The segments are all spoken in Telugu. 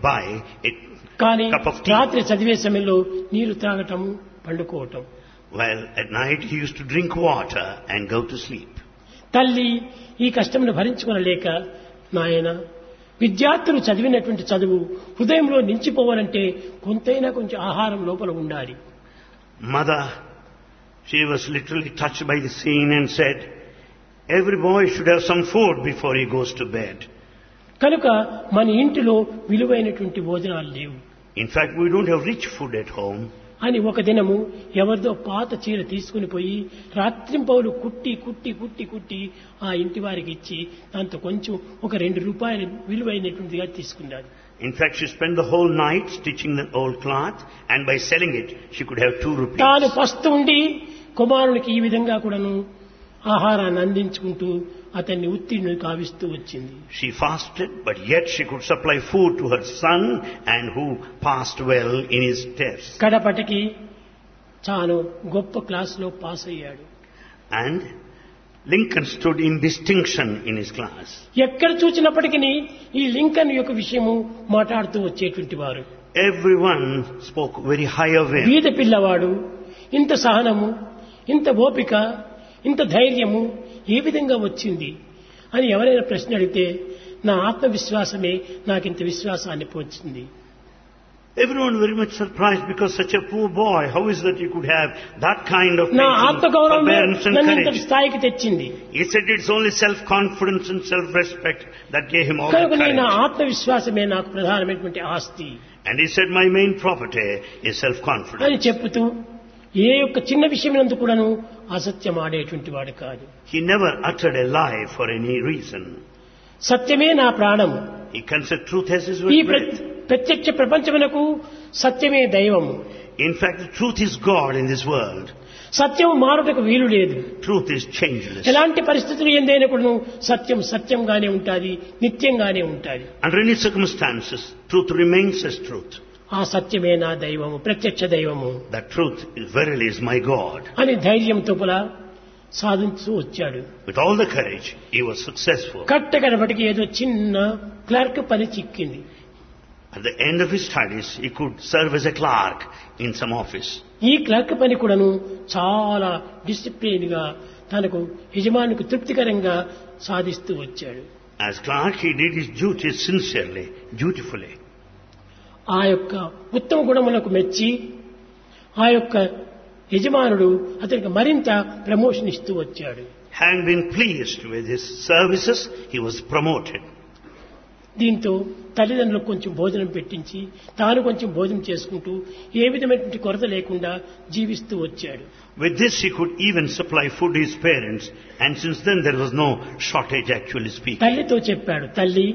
buy a కానీ cup of tea. రాత్రి చదివే సమయంలో నీరు త్రాగటము పండుకోవటం. Well, at night he used to drink water and go to sleep. తల్లి ఈ కష్టమును భరించుకోలేక, నాయన విద్యార్థులు చదివినటువంటి చదువు హృదయంలో నిలిచిపోవాలంటే కొంతైనా కొంచెం ఆహారం లోపల ఉండాలి. Mother, she was literally touched by the scene and said, every boy should have some food before he goes to bed. కనుక మన ఇంటిలో విలువైనటువంటి భోజనాలు లేవు In fact, we don't have rich food at home. అని ఒక దినము ఎవరిదో పాత చీర తీసుకుని పోయి రాత్రింపౌలు కుట్టి కుట్టి కుట్టి కుట్టి ఆ ఇంటి వారికి ఇచ్చి దాంతో కొంచెం ఒక 2 రూపాయలు విలువైనటువంటిగా తీసుకున్నారు. In fact, she spent the whole night stitching the old cloth, and by selling it, she could have 2 rupees. తాను పస్తు ఉండి కుమారునికి ఈ విధంగా కూడాను ఆహారాన్ని అందించుకుంటూ అతన్ని ఉత్తీర్ణుని కావిస్తూ వచ్చింది. She fasted, but yet she could supply food to her son, and who passed well in his tests. కడపటికి తాను గొప్ప క్లాసులో పాస్ అయ్యాడు. And Lincoln stood in distinction in his class. ఎక్కడ చూసినప్పటికీ ఈ లింకన్ యొక్క విషయము మాట్లాడుతూ వచ్చేటువంటి వారు. Everyone spoke very high of him. బీద పిల్లవాడు, ఇంత సహనము, ఇంత ఓపిక, ఇంత ధైర్యము ఏ విధంగా వచ్చింది అని ఎవరైనా ప్రశ్న అడిగితే నా ఆత్మవిశ్వాసమే నాకింత విశ్వాసాన్ని పోచింది. Everyone very much surprised because such a poor boy, how is that you could have that kind of నా patience, ఆత్మగౌరవమే forbearance and నన్ను ఇంత courage? స్థాయికి తెచ్చింది. He said it's only self-confidence and self-respect that gave him all the కనుక నా courage. ఆత్మవిశ్వాసమే నాకు ప్రధానమైనటువంటి ఆస్తి And he said, my main property is self-confidence. అని చెప్పుతూ ఏ యొక్క చిన్న విషయమైనందుకు కూడాను అసత్యం ఆడేటువంటి వాడు కాదు. He never uttered a lie for any reason. సత్యమే నా ప్రాణము. He considered truth as his ఈ breath. ప్రత్యక్ష ప్రపంచమునకు సత్యమే దైవము. In fact, the truth is God in this world. సత్యం మారుటకు వీలు లేదు. Truth is changeless. ఎలాంటి పరిస్థితులు ఎందైనా కూడాను సత్యం సత్యంగానే ఉంటుంది, నిత్యంగానే ఉంటుంది. Under any circumstances, truth remains as truth. ఆ సత్యమే నా దైవము, ప్రత్యక్ష దైవము That truth is verily is my God. అని ధైర్యంతో సాధించు వచ్చాడు. With all the courage, he was successful. కట్టకడపటికి ఏదో చిన్న క్లర్క్ పని చిక్కింది. At the end of his studies, he could serve as a clerk in some office. ఈ క్లర్క్ పని కూడాను చాలా డిసిప్లిన్ గా తనకు యజమానికి తృప్తికరంగా సాధిస్తూ వచ్చాడు. As clerk, he did his duties sincerely, dutifully. ఆ యొక్క ఉత్తమ గుణములకు మెచ్చి ఆ యొక్క యజమానుడు అతనికి మరింత ప్రమోషన్ ఇస్తూ వచ్చాడు. Having been pleased with his services, he was promoted. దీంతో తల్లిదండ్రులకు కొంచెం భోజనం పెట్టించి తాను కొంచెం భోజనం చేసుకుంటూ ఏ విధమైనటువంటి కొరత లేకుండా జీవిస్తూ వచ్చాడు. With this, he could even supply food to his parents, and since then there was no shortage, actually speaking. తల్లితో చెప్పాడు, తల్లి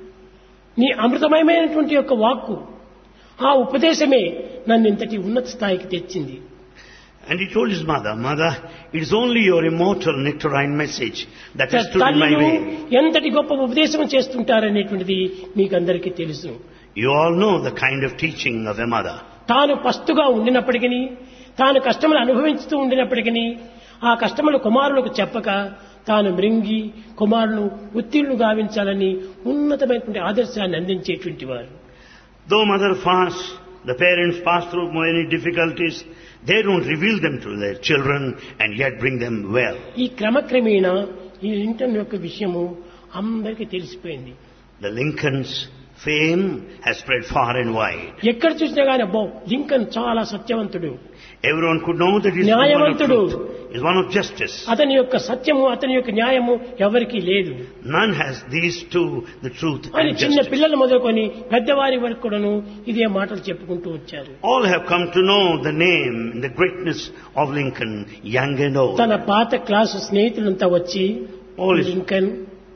నీ అమృతమయమైనటువంటి యొక్క వాక్కు, ఆ ఉపదేశమే నన్ను ఇంతటి ఉన్నత స్థాయికి తెచ్చింది. And he told his mother, Mother, it is only your immortal nectarine message that has stood in my way. ఎంతటి గొప్ప ఉపదేశం చేస్తుంటారనేటువంటిది మీకు అందరికీ తెలుసు. You all know the kind of teaching of a mother. తాను పస్తుగా ఉండినప్పటికీ, తాను కష్టములు అనుభవించుతూ ఉండినప్పటికీ ఆ కష్టములు కుమారులకు చెప్పక తాను మృంగి కుమారును ఉత్తీర్ణులు గావించాలని ఉన్నతమైనటువంటి ఆదర్శాన్ని అందించేటువంటి వారు. Though mother fasts, the parents pass through many difficulties, they don't reveal them to their children and yet bring them well. ఈ క్రమక్రమేణా ఈ లింకన్ యొక్క విషయము అందరికీ తెలిసిపోయింది. The Lincoln's fame has spread far and wide. ఎక్కడ చూసినా కానీ అబ్బో లింకన్ చాలా సత్యవంతుడు, Everyone could know that he is one of న్యాయవంతుడు, truth, is one of justice. అతని యొక్క సత్యము అతని యొక్క న్యాయము ఎవరికీ లేదు None has these two, the truth అని and చిన్న justice. పిల్లలు మొదలుకొని పెద్దవారి వరకు కూడాను ఇదే మాటలు చెప్పుకుంటూ వచ్చారు. All have come to know the name and the greatness of Lincoln, young and old. తన పాత క్లాసు స్నేహితులంతా వచ్చి All is- Lincoln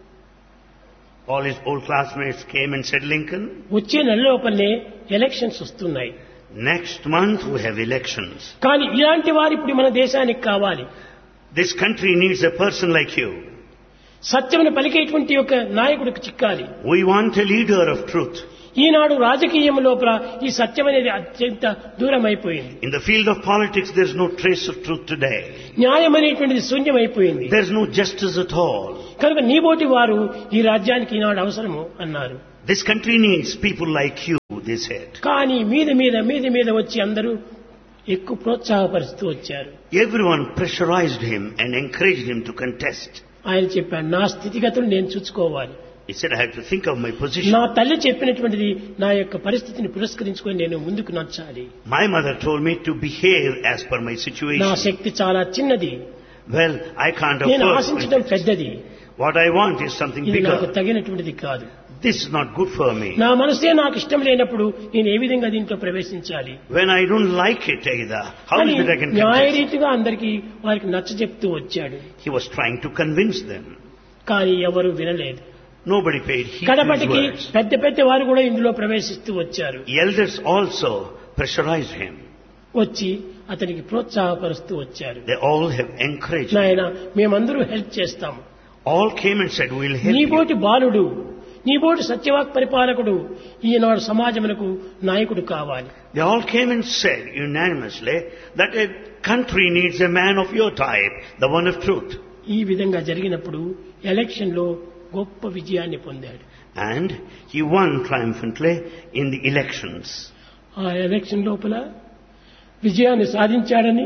All his old classmates came and said, Lincoln, వచ్చే నెల లోపలనే ఎలక్షన్స్ వస్తున్నాయి, next month we have elections. కానీ ఇలాంటి వారు ఇప్పుడు మన దేశానికి కావాలి. This country needs a person like you. సత్యమును పలికేటువంటి ఒక నాయకుడికి చిక్కాలి. We want a leader of truth. ఈనాడు రాజకీయం లోపల ఈ సత్యం అనేది అత్యంత దూరం అయిపోయింది. In the field of politics, there's no trace of truth today. న్యాయం అనేటువంటిది శూన్యమైపోయింది. There's no justice at all. కనుక నీబోటి వారు ఈ రాజ్యానికి ఈనాడు అవసరము అన్నారు. This country needs people like you they said. కానీ మీద వచ్చి అందరూ ఎక్కువ ప్రోత్సాహపరుస్తూ వచ్చారు. Everyone pressurized him and encouraged him to contest. ఆయన చెప్పాడు, నా స్థితిగతులు నేను చూసుకోవాలి. He said, I have to think of my position. నా తల్లి చెప్పినటువంటిది నా యొక్క పరిస్థితిని పురస్కరించుకొని నేను ముందుకు నడచాలి. My mother told me to behave as per my నా situation. శక్తి చాలా చిన్నది, Well, I can't నేను afford ఆశించడం it. పెద్దది, What I want is something ఇది నాకు bigger. తగినటువంటిది కాదు. This is not good for me. నా మనసే నాకు ఇష్టం లేనప్పుడు నేను ఏ విధంగా దీంట్లో ప్రవేశించాలి When I don't like it either, how అని is it I can contest? న్యాయరీతిగా అందరికీ వారికి నచ్చజెప్తూ వచ్చాడు. He was trying to convince them. కానీ ఎవరు వినలేదు. Nobody paid heed to his కడపటికి words. పెద్ద వారు కూడా ఇందులో ప్రవేశిస్తూ వచ్చారు. Elders also pressurized him. వచ్చి అతనికి ప్రోత్సాహపరుస్తూ వచ్చారు. They all have encouraged him. నాయన మేమందరూ హెల్ప్ చేస్తాము. All came and said, we'll help you. నీబోటి బాలుడు, నీబోటి సత్యవాక్ పరిపాలకుడు ఈనాడు సమాజమునకు నాయకుడు కావాలి. They all came and said unanimously that a country needs a man of your type, the one of truth. ఈ విధంగా జరిగినప్పుడు ఎలక్షన్ లో గొప్ప విజయాన్ని పొందాడు. And he won triumphantly in the elections. ఆ ఎలక్షన్ లోపల విజయాన్ని సాధించాడని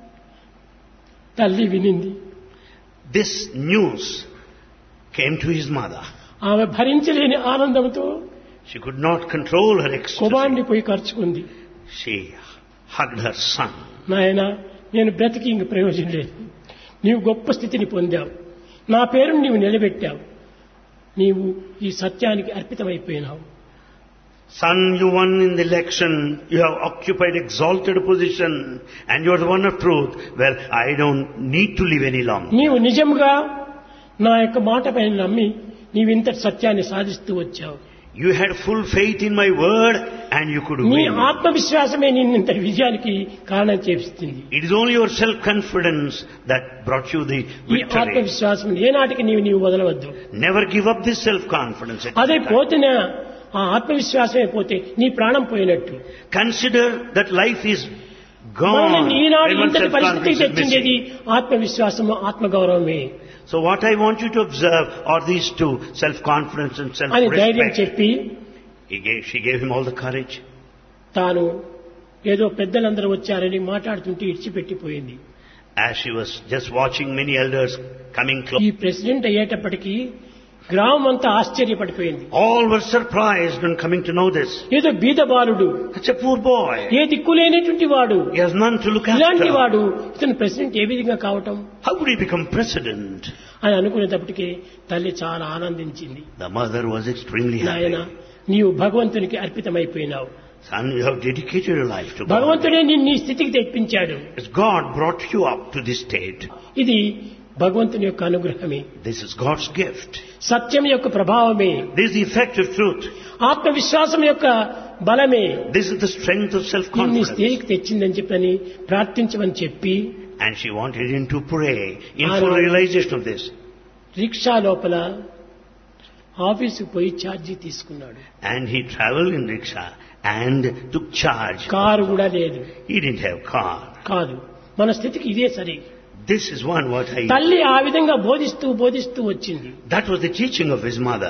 తల్లి వినింది. This news came to his mother. ఆమె భరించలేని ఆనందంతో She could not control her ecstasy. కుమారుని పోయి ఖర్చుకుంది. She hugged her son. నాయన నేను బ్రతికి ఇంక ప్రయోజనం లేదు, నీవు గొప్ప స్థితిని పొందావు, నా పేరును నీవు నిలబెట్టావు, నీవు ఈ సత్యానికి అర్పితమైపోయినావు. Son, you won in the election, you have occupied exalted position, and you are the one of truth. Well, I don't need to live any longer. నీవు నిజంగా నా యొక్క మాట పైన నమ్మి నీవింత సత్యాన్ని సాధిస్తూ వచ్చావు. You had full faith in my word and you could నీ win. ఆత్మవిశ్వాసమే నిన్నంత విజయానికి కారణం చేస్తుంది. It is only your self-confidence that brought you the ఈ victory. ఆత్మవిశ్వాసం ఏనాటికి నీవు వదలవద్దు. Never give up this self-confidence. at అదే any time. పోతేనే ఆ ఆత్మవిశ్వాసమే పోతే నీ ప్రాణం పోయినట్టు. Consider that life is gone. మనల్ని ఈనాడు when one's ఇంతటి పరిస్థితికి self-confidence is తెచ్చింది missing. ఆత్మవిశ్వాసము, ఆత్మగౌరవమే So what I want you to observe are these two, self-confidence and అని ధైర్యం self-respect. చెప్పి She gave him all the courage. తాను ఏదో పెద్దలందరూ వచ్చారని మాట్లాడుతుంటే ఇడిచిపెట్టిపోయింది. As she was just watching many elders coming ఈ close, ప్రెసిడెంట్ అయ్యేటప్పటికీ గ్రామం అంతా ఆశ్చర్యపడిపోయింది. all were surprised when coming to know this. ఏదో బీద బాలుడు, Such a poor boy. ఏ దిక్కులేనటువంటి వాడు, He has none to look ఇలాంటి after. వాడు ఇతను ప్రెసిడెంట్ ఏ విధంగా కావటం How would he become president? అని అనుకునేటప్పటికీ తల్లి చాలా ఆనందించింది. The mother was extremely నాయన happy. నీవు భగవంతునికి అర్పితమైపోయినావు. Son, you have dedicated your life to God. భగవంతుడే నిన్ను ఈ స్థితికి తెప్పించాడు. As God brought you up to this state. ఇది భగవంతుని యొక్క అనుగ్రహమే, This is God's gift. సత్యం యొక్క ప్రభావమే, This is the effect of truth. ఆత్మవిశ్వాసం యొక్క బలమే This is the strength of నిన్ను ఈ self-confidence. స్థితికి తెచ్చిందని చెప్పని ప్రార్థించమని చెప్పి And she wanted him to pray in I full know. realization of this. Rickshaw లోపల ఆఫీసుకు పోయి ఛార్జీ తీసుకున్నాడు. And he traveled in rickshaw and took charge. Car కూడా లేదు. He didn't have car. కాదు, మన స్థితికి ఇదే సరి. This is what I... తల్లి ఆ విధంగా బోధిస్తూ వచ్చింది. That was the teaching of his mother.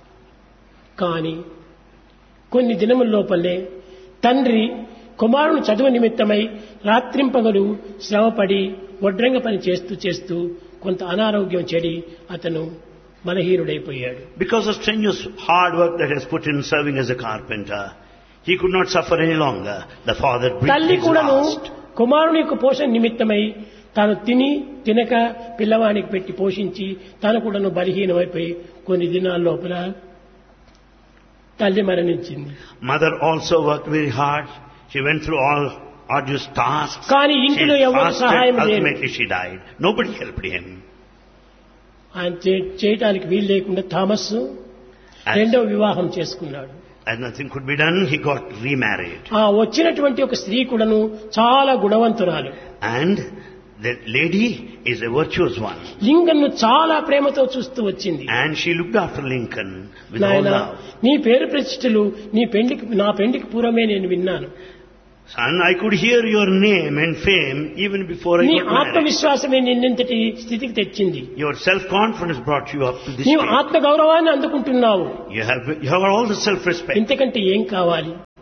కానీ కొన్ని దినముల లోపలే తండ్రి కుమారుని చదువు నిమిత్తమై రాత్రింపగలు శ్రమపడి వడ్రంగ పని చేస్తూ కొంత అనారోగ్యం చెడి అతను బలహీనుడైపోయాడు. Because of strenuous hard work that he has put in serving as a carpenter, he could not suffer any longer. The father breathed తల్లి his కూడాను last. కుమారుని యొక్క పోషణ నిమిత్తమై తాను తినక పిల్లవానికి పెట్టి పోషించి తాను కూడాను బలహీనమైపోయి కొన్ని దినాల లోపల తల్లి మరణించింది. Mother also worked very hard. She went through all arduous tasks. కానీ She ఇంటిలో ఎవరు fasted. సహాయం లేరు. Ultimately she died. Nobody helped him. ఆయన చేయటానికి వీలు లేకుండా థామస్ రెండవ వివాహం చేసుకున్నాడు. As nothing could be done, he got remarried. ఆ వచ్చినటువంటి ఒక స్త్రీ కూడాను చాలా గుణవంతురాలు. And the lady is a virtuous one. లింకన్ను చాలా ప్రేమతో చూస్తూ వచ్చింది. And she looked after Lincoln with all నాయనా, love. నీ పేరు ప్రతిష్టలు నా పెండికి పూర్వమే నేను విన్నాను. Son, I could hear your name and fame even before I నీ got married. ఆత్మవిశ్వాసమే నిన్నంతటి స్థితికి తెచ్చింది. Your self-confidence brought you up to this నీవు stage. ఆత్మగౌరవాన్ని అందుకుంటున్నావు. You have all the self-respect. ఇంతకంటే ఏం కావాలి?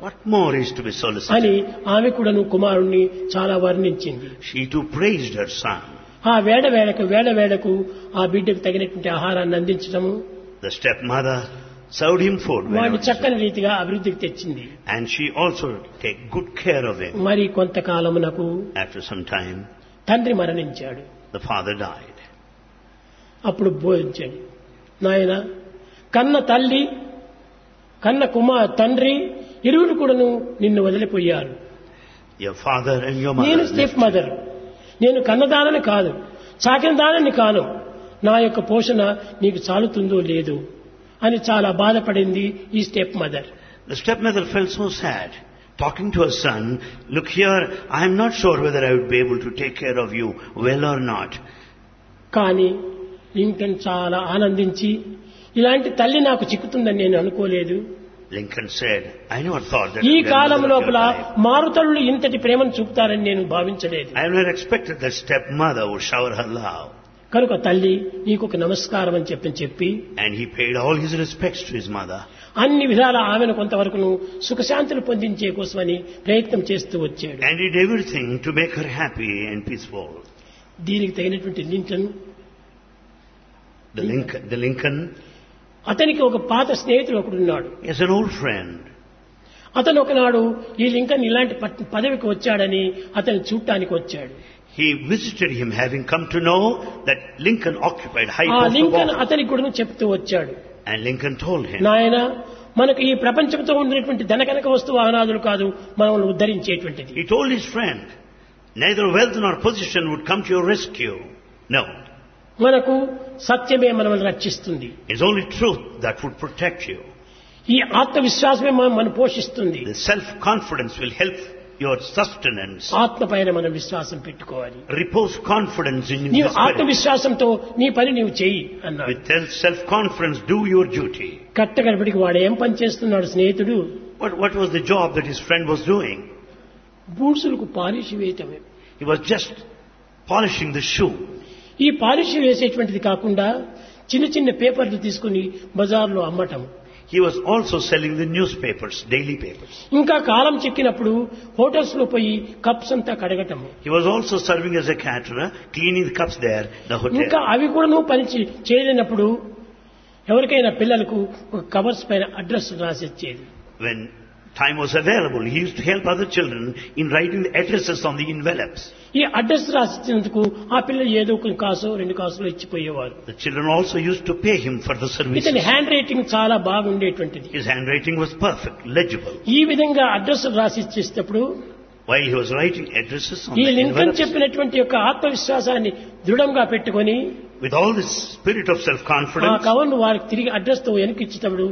What more is to be అని solicited? ఆమె కూడాను కుమారుణ్ణి చాలా వర్ణించింది. She too praised her son. ఆ వేళకు ఆ బిడ్డకు తగినటువంటి ఆహారాన్ని అందించడము, The stepmother served him food వాడిని whenever చక్కని రీతిగా అభివృద్ధికి తెచ్చింది. and she also take good care of him. మరి కొంతకాలమునకు After some time, తండ్రి మరణించాడు. the father died. అప్పుడు బోధించాడు, నాయన కన్న తల్లి కన్న తండ్రి ఇరువురు కూడాను నిన్ను వదిలిపోయారు. Your father and your నేను mother స్టెప్ left. మదర్, నేను కన్నదానని కాదు, సాకిన దానని కాను, నా యొక్క పోషణ నీకు చాలుతుందో లేదు అని చాలా బాధపడింది ఈ step mother. The stepmother felt so sad, talking to her son, look here, I am not sure whether I would be able to take care of you well or not. కానీ లింకన్ చాలా ఆనందించి, ఇలాంటి తల్లి నాకు చిక్కుతుందని నేను అనుకోలేదు. Lincoln said, I never thought that ఈ a కాలం grandmother of లోపల your type. మారుతల్లులు ఇంతటి ప్రేమను చూపుతారని నేను భావించలేదు. I never expected that stepmother would shower her love. కనుక తల్లి నీకు ఒక నమస్కారం అని చెప్పి And he paid all his respects to his mother. అన్ని విధాల ఆమెను కొంతవరకును సుఖశాంతులు పొందించే కోసమని ప్రయత్నం చేస్తూ వచ్చాడు. And did everything to make her happy and peaceful. దీనికి తగినటువంటి లింకన్ The Lincoln అతనికి ఒక పాత స్నేహితుడు ఒకడున్నాడు. is an old friend. అతను ఒకనాడు ఈ లింకన్ ఇలాంటి పదవికి వచ్చాడని అతను చూడటానికి వచ్చాడు. He visited him, having come to know that Lincoln occupied high ఆ post of లింకన్ office. అతనికి కూడా చెప్తూ వచ్చాడు, And Lincoln told him, నాయన మనకు ఈ ప్రపంచంతో ఉండేటువంటి ధనకనక వస్తు వాహనాదులు కాదు మనల్ని ఉద్ధరించేటువంటిది. he told his friend, neither wealth nor position would come to your rescue. No, మనకు సత్యమే మనల్ని రక్షిస్తుంది. it's only truth that would protect you. ఈ ఆత్మవిశ్వాసమే మనం పోషిస్తుంది. The self-confidence will help your sustenance. ఆత్మ పైన మనం విశ్వాసం పెట్టుకోవాలి. Repose confidence in నీవు the spirit. ఆత్మవిశ్వాసంతో నీ పని నీవు చెయ్యి అన్నాడు. With self-confidence, do your duty. కట్టగడపడికి వాడు ఏం పని చేస్తున్నాడు స్నేహితుడు? What was the job that his friend was doing? బూట్సులకు polish వేయటమే. He was just polishing the shoe. ఈ పాలిష్ వేసేటువంటిది కాకుండా చిన్న చిన్న పేపర్లు తీసుకుని బజార్లో అమ్మటం. He was also selling the newspapers, daily papers. ఇంకా కాలం చెక్కినప్పుడు హోటల్స్ లో పోయి కప్స్ అంతా కడగటం. He was also serving as a caterer, cleaning the cups there, the hotel. ఇంకా అవి కూడా నువ్వు పని చేయలేనప్పుడు ఎవరికైనా పిల్లలకు ఒక కవర్స్ పైన address రాసిచ్చేది. When time was available, he used to help other children in writing the addresses on the envelopes. ఈ అడ్రస్ రాసిచ్చినందుకు ఆ పిల్లలు ఏదో ఒక కాసో 2 కాసులు ఇచ్చిపోయేవారు. The children also used to pay him for the services. ఇతని హ్యాండ్ రైటింగ్ చాలా బాగుండేటువంటిది. His handwriting was perfect, legible. ఈ విధంగా address రాసిచ్చేటప్పుడు While he was writing addresses on ఈ the లింకన్ envelopes, చెప్పినటువంటి యొక్క ఆత్మవిశ్వాసాన్ని దృఢంగా పెట్టుకొని with all this spirit of ఆ self-confidence, కవర్ను వారికి తిరిగి అడ్రస్ తో వెనక్కి ఇచ్చేటప్పుడు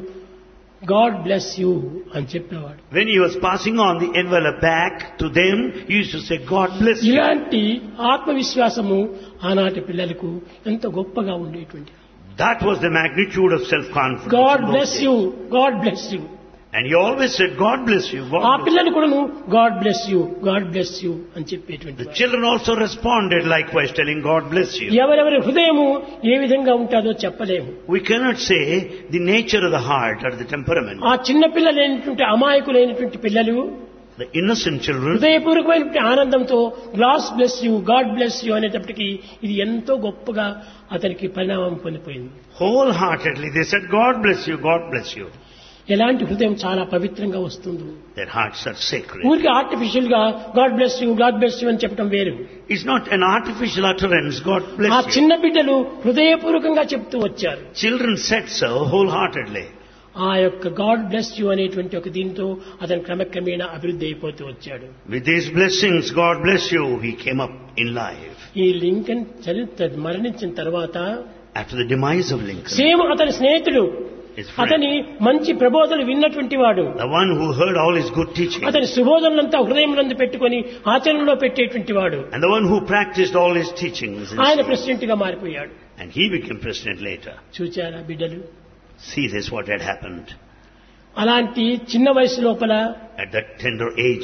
గాడ్ బ్లెస్ యూ అని చెప్పేవాడు. when he was passing on the envelope back to them, he used to say, God bless you. ఇలాంటి ఆత్మవిశ్వాసము ఆనాటి పిల్లలకు ఎంతో గొప్పగా ఉండేటువంటి. That was the magnitude of self-confidence. God in those bless days. You, God bless you. And he always said, God bless you, God ఆ bless you. పిల్లలు కూడాను God bless you, God bless you అని చెప్పేటువంటి The వారు. children also responded likewise, telling, God bless you. ఎవరెవరి హృదయము ఏ విధంగా ఉంటుందో చెప్పలేము. We cannot say the nature of the heart or the temperament. ఆ చిన్న పిల్లలైనటువంటి అమాయకులైనటువంటి పిల్లలు The innocent children, హృదయపూర్వకమైనటువంటి ఆనందంతో God bless you, God bless you అనేటప్పటికీ ఇది ఎంతో గొప్పగా అతనికి పరిణామం పొందిపోయింది. wholeheartedly, they said, God bless you, God bless you. ఎలాంటి హృదయం చాలా పవిత్రంగా వస్తుంది. Their hearts are sacred. ఊరికి ఆర్టిఫిషియల్ గా God bless you, God bless you అని చెప్పడం వేరు. It's not an artificial utterance, God ఆ bless you. చిన్న బిడ్డలు హృదయపూర్వకంగా చెప్తూ వచ్చారు. Children said so wholeheartedly. ఆ యొక్క గాడ్ బ్లెస్ యూ అనేటువంటి ఒక దీంతో అతను క్రమక్రమేణా అభివృద్ధి అయిపోతూ వచ్చాడు. With these blessings, God bless you, he came up in life. ఈ లింకన్ మరణించిన తర్వాత After the demise of Lincoln, same అతని స్నేహితుడు, his friend, అతని మంచి ప్రబోధనలు విన్నటువంటి వాడు, the one who heard all his good teaching, అతని సుబోధనలంతా హృదయమునందు పెట్టుకొని ఆచరణలో పెట్టేటువంటి వాడు, and the one who practiced all his teachings, ఆయన ప్రెసిడెంట్ గా మారిపోయాడు. and he became president later. చూచారా బిడ్డలు? See this, what had happened. అలాంటి చిన్న వయసు లోపల At that tender age,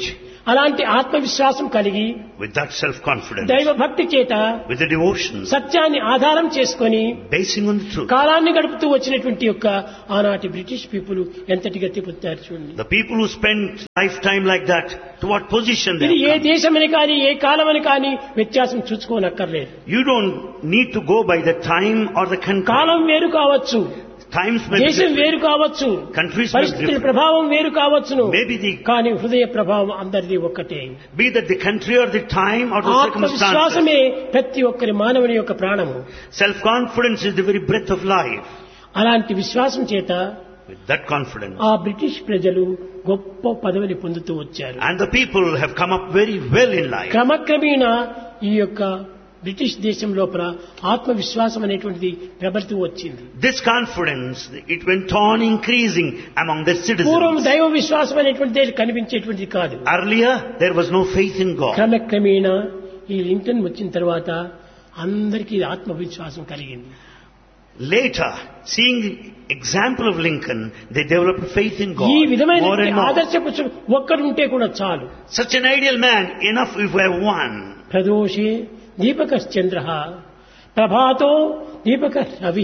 అలాంటి ఆత్మవిశ్వాసం కలిగి with that self-confidence, దైవ భక్తి చేత with the devotion, సత్యాన్ని ఆధారం చేసుకొని basing on the truth. కాలాన్ని గడుపుతూ వచ్చినటువంటి యొక్క ఆనాటి బ్రిటిష్ పీపుల్ ఎంతటి గతి పొందారు చూడండి. The people who spend lifetime like that, to what position they ఇది ఏ have come. దేశమని కానీ ఏ కాలమని కానీ వ్యత్యాసం చూసుకోనక్కర్లేదు. You don't need to go by the time or the country. కాలం వేరు కావచ్చు, Times may be దేశం different. వేరు కావచ్చు, Countries may be పరిస్థితుల different. ప్రభావం వేరు కావచ్చును, Maybe the కానీ హృదయ ప్రభావం అందరిది ఒక్కటే. be that the country or the time or the circumstances. ఆత్మవిశ్వాసమే ప్రతి ఒక్కరి మానవుని యొక్క ప్రాణము. Self-confidence is the very breath of life. అలాంటి విశ్వాసం చేత With that confidence, ఆ బ్రిటిష్ ప్రజలు గొప్ప పదవిని పొందుతూ వచ్చారు. and the people have come up very well in life. క్రమక్రమేణా ఈ యొక్క బ్రిటిష్ దేశం లోపల ఆత్మవిశ్వాసం అనేటువంటిది ప్రబలుతూ వచ్చింది. This confidence, it went on increasing among the పూర్వం citizens. దైవ విశ్వాసం అనేటువంటిది కనిపించేటువంటిది కాదు. Earlier, there was no faith in God. క్రమక్రమేణా ఈ లింకన్ వచ్చిన తర్వాత అందరికీ ఆత్మవిశ్వాసం కలిగింది. Later, seeing the example of Lincoln, they developed faith in God ఈ more విధమైన and more. ఆదర్శపురుషుడు ఒక్కడు ఉంటే కూడా చాలు. Such an ideal man, enough if we have one. ప్రదోషే దీపకశ్చంద్ర ప్రభాతో దీపక Ravi.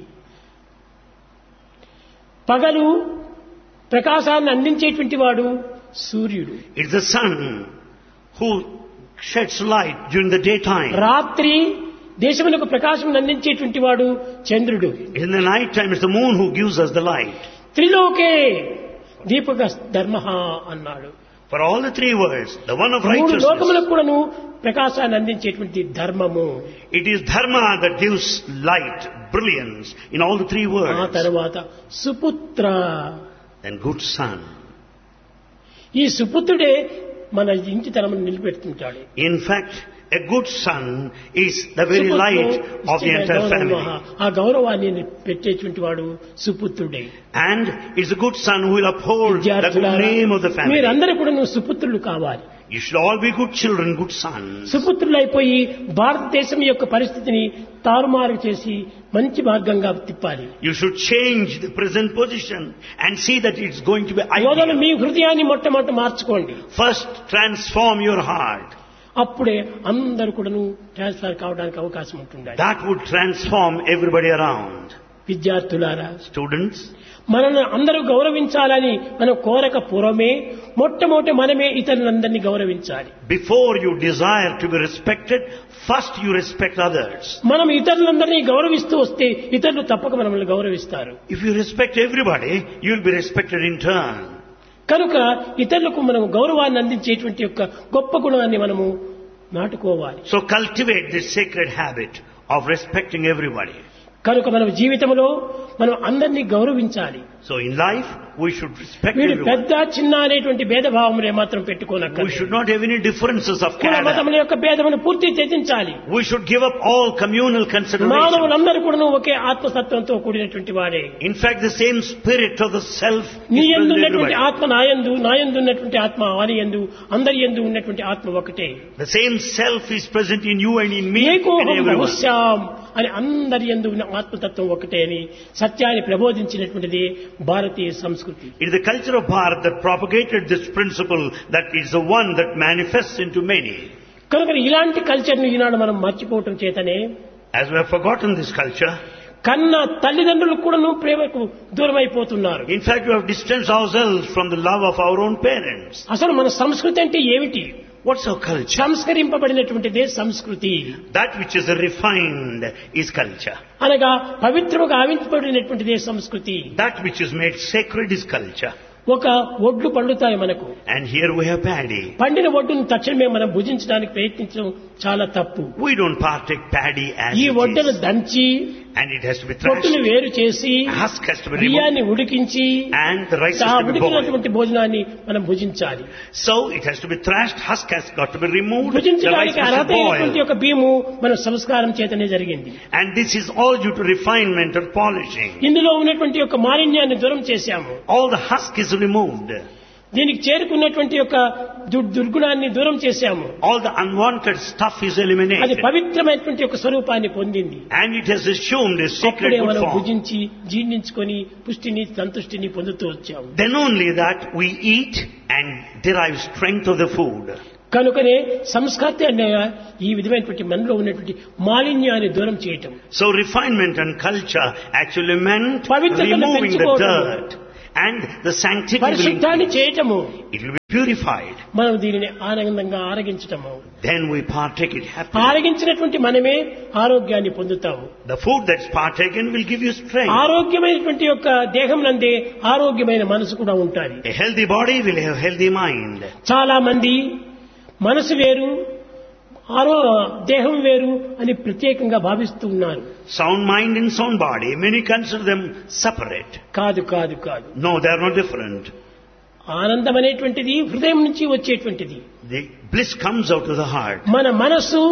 పగలు ప్రకాశాన్ని అందించేటువంటి వాడు సూర్యుడు, It's the sun who sheds light during the daytime. రాత్రి దేశమునకు ప్రకాశం అందించేటువంటి వాడు చంద్రుడు. In the night time, it's the moon who gives us the light. త్రిలోకే దీపక ధర్మ అన్నాడు. For all the three words, the one of మూడు righteousness, లోకములకు కూడాను ప్రకాశాన్ని అందించేటువంటి ధర్మము. it is dharma that gives light, brilliance in all the three ఆ words. తర్వాత సుపుత్ర, Then good son. ఈ సుపుత్రుడే మన ఇంటి తనమును నిలబెడుతుంటాడు. In fact, a good son is the very light of the entire family. ఆ గౌరవాన్ని పెట్టేటువంటి వాడు సుపుత్రుడే. And it's a good son who will uphold the good విద్యార్థులారా, name of the family. మీరందరూ కూడా నువ్వు సుపుత్రులు కావాలి. You should all be good children, good sons. సుపుత్రులైపోయి భారతదేశం యొక్క పరిస్థితిని తారుమారు చేసి మంచి మార్గంగా తిప్పాలి. You should change the present position and see that it's going to be మొదలు ideal. మీ హృదయాన్ని మొట్టమొదట మార్చుకోండి. First, transform your heart. అప్పుడే అందరూ కూడాను ట్రాన్స్ఫర్ కావడానికి అవకాశం ఉంటుంది. That would transform everybody around. విద్యార్థులారా, Students, మనల్ని అందరూ గౌరవించాలని మనం కోరక పూర్వమే మొట్టమొదటి మనమే ఇతరులందరినీ గౌరవించాలి. before you desire to be respected, first you respect others. మనం ఇతరులందరినీ గౌరవిస్తూ వస్తే ఇతరులు తప్పక మనల్ని గౌరవిస్తారు. If you respect everybody, you will be respected in turn. కనుక ఇతరులకు మనం గౌరవాన్ని అందించేటువంటి యొక్క గొప్ప గుణాన్ని మనము నాటుకోవాలి. So cultivate this sacred habit of respecting everybody. కనుక మన జీవితంలో మనం అందరినీ గౌరవించాలి. So in life, we should respect వీడు everyone. పెద్ద చిన్న అనేటువంటి భేదభావములే మాత్రం We పెట్టుకోనక్కర్లేదు. should not have any differences of కుల caste. మతముల యొక్క భేదమును పూర్తి త్యజించాలి. We should give up all communal considerations. మానవులందరూ కూడా ఒకే ఆత్మతత్వంతో కూడినటువంటి వాడే. In fact, the same spirit of the self is నీ present యందు in ఉన్నటువంటి everybody. ఆత్మ నాయందు, నాయందు ఉన్నటువంటి ఆత్మ వాని యందు, అందరి యందు ఉన్నటువంటి ఆత్మ ఒకటే. The same self is present in you and in me and ఏకోహం everyone. బహుశ్యాం అని అందరి యందు ఉన్న ఆత్మతత్వం ఒకటే అని సత్యాన్ని ప్రబోధించినటువంటిది భారతీయ సంస్కృతి. It is the culture of Bharat that propagated this principle that is the one that manifests into many. కనుక ఇలాంటి కల్చర్ను ఈనాడు మనం మర్చిపోవటం చేతనే As we have forgotten this culture, కన్న తల్లిదండ్రులు కూడాను ప్రేమకు దూరం అయిపోతున్నారు. in fact, we have distanced ourselves from the love of our own parents. అసలు మన సంస్కృతి అంటే ఏమిటి? What's our culture? సంస్కరింపబడినటువంటిదే సంస్కృతి. That which is refined is culture. అనగా పవిత్రముగా ఆవించబడినటువంటిదే సంస్కృతి. That which is made sacred is culture. ఒక ఒడ్లు పండుతాయి మనకు. And here we have paddy. పండిన ఒడ్డును తక్షణమే మనం భుజించడానికి ప్రయత్నించడం చాలా తప్పు. We don't partake paddy as ఈ it ఒడ్డును is. దంచి And it has to be పొట్టును thrashed. వేరు చేసి Husk has to be removed. బియ్యాన్ని ఉడికించి And the rice ఆ has to be boiled. ఉడికినటువంటి భోజనాన్ని మనం భుజించాలి. So it has to be thrashed, husk has got to be removed, the rice భుజించడానికి has to అర్హత అయినటువంటి boil. యొక్క బియ్యము మన సంస్కారం చేతనే జరిగింది. And this is all due to refinement or polishing. ఇందులో ఉన్నటువంటి యొక్క మాలిన్యాన్ని దూరం చేశాము. All the husk is removed. దీనికి చేరుకున్నటువంటి యొక్క దుర్గుణాన్ని దూరం చేశాము. All the unwanted stuff is అది eliminated. పవిత్రమైనటువంటి యొక్క స్వరూపాన్ని పొందింది. And it has assumed a sacred అప్పుడే good మనం form. భుజించి జీర్ణించుకొని పుష్టిని సంతుష్టిని పొందుతూ వచ్చాము. Then only that we eat and derive strength of the food. కనుకనే సంస్కృతి అనే ఈ విధమైనటువంటి మనలో ఉన్నటువంటి మాలిన్యాన్ని దూరం చేయటం. So refinement and culture actually meant పవిత్రతను removing the పెంచుకోవటము. dirt and the sanctity will పరిశుద్ధాన్ని increase. చేయటము. It will be purified. మనం దీనిని ఆనందంగా ఆరగించటము. Then we partake it happily. ఆరగించినటువంటి మనమే ఆరోగ్యాన్ని పొందుతాము. The food that's partaken will give you strength. ఆరోగ్యమైనటువంటి యొక్క దేహం నందే ఆరోగ్యమైన మనసు కూడా ఉంటాయి. A healthy body will have healthy mind. చాలా మంది మనసు వేరు దేహం వేరు అని ప్రత్యేకంగా భావిస్తూ ఉన్నారు. Sound mind and sound body, many consider them separate. కాదు కాదు కాదు. No, they are not different. ఆనందం అనేటువంటిది హృదయం నుంచి వచ్చేటువంటిది. The bliss comes out of the heart. మన మనసు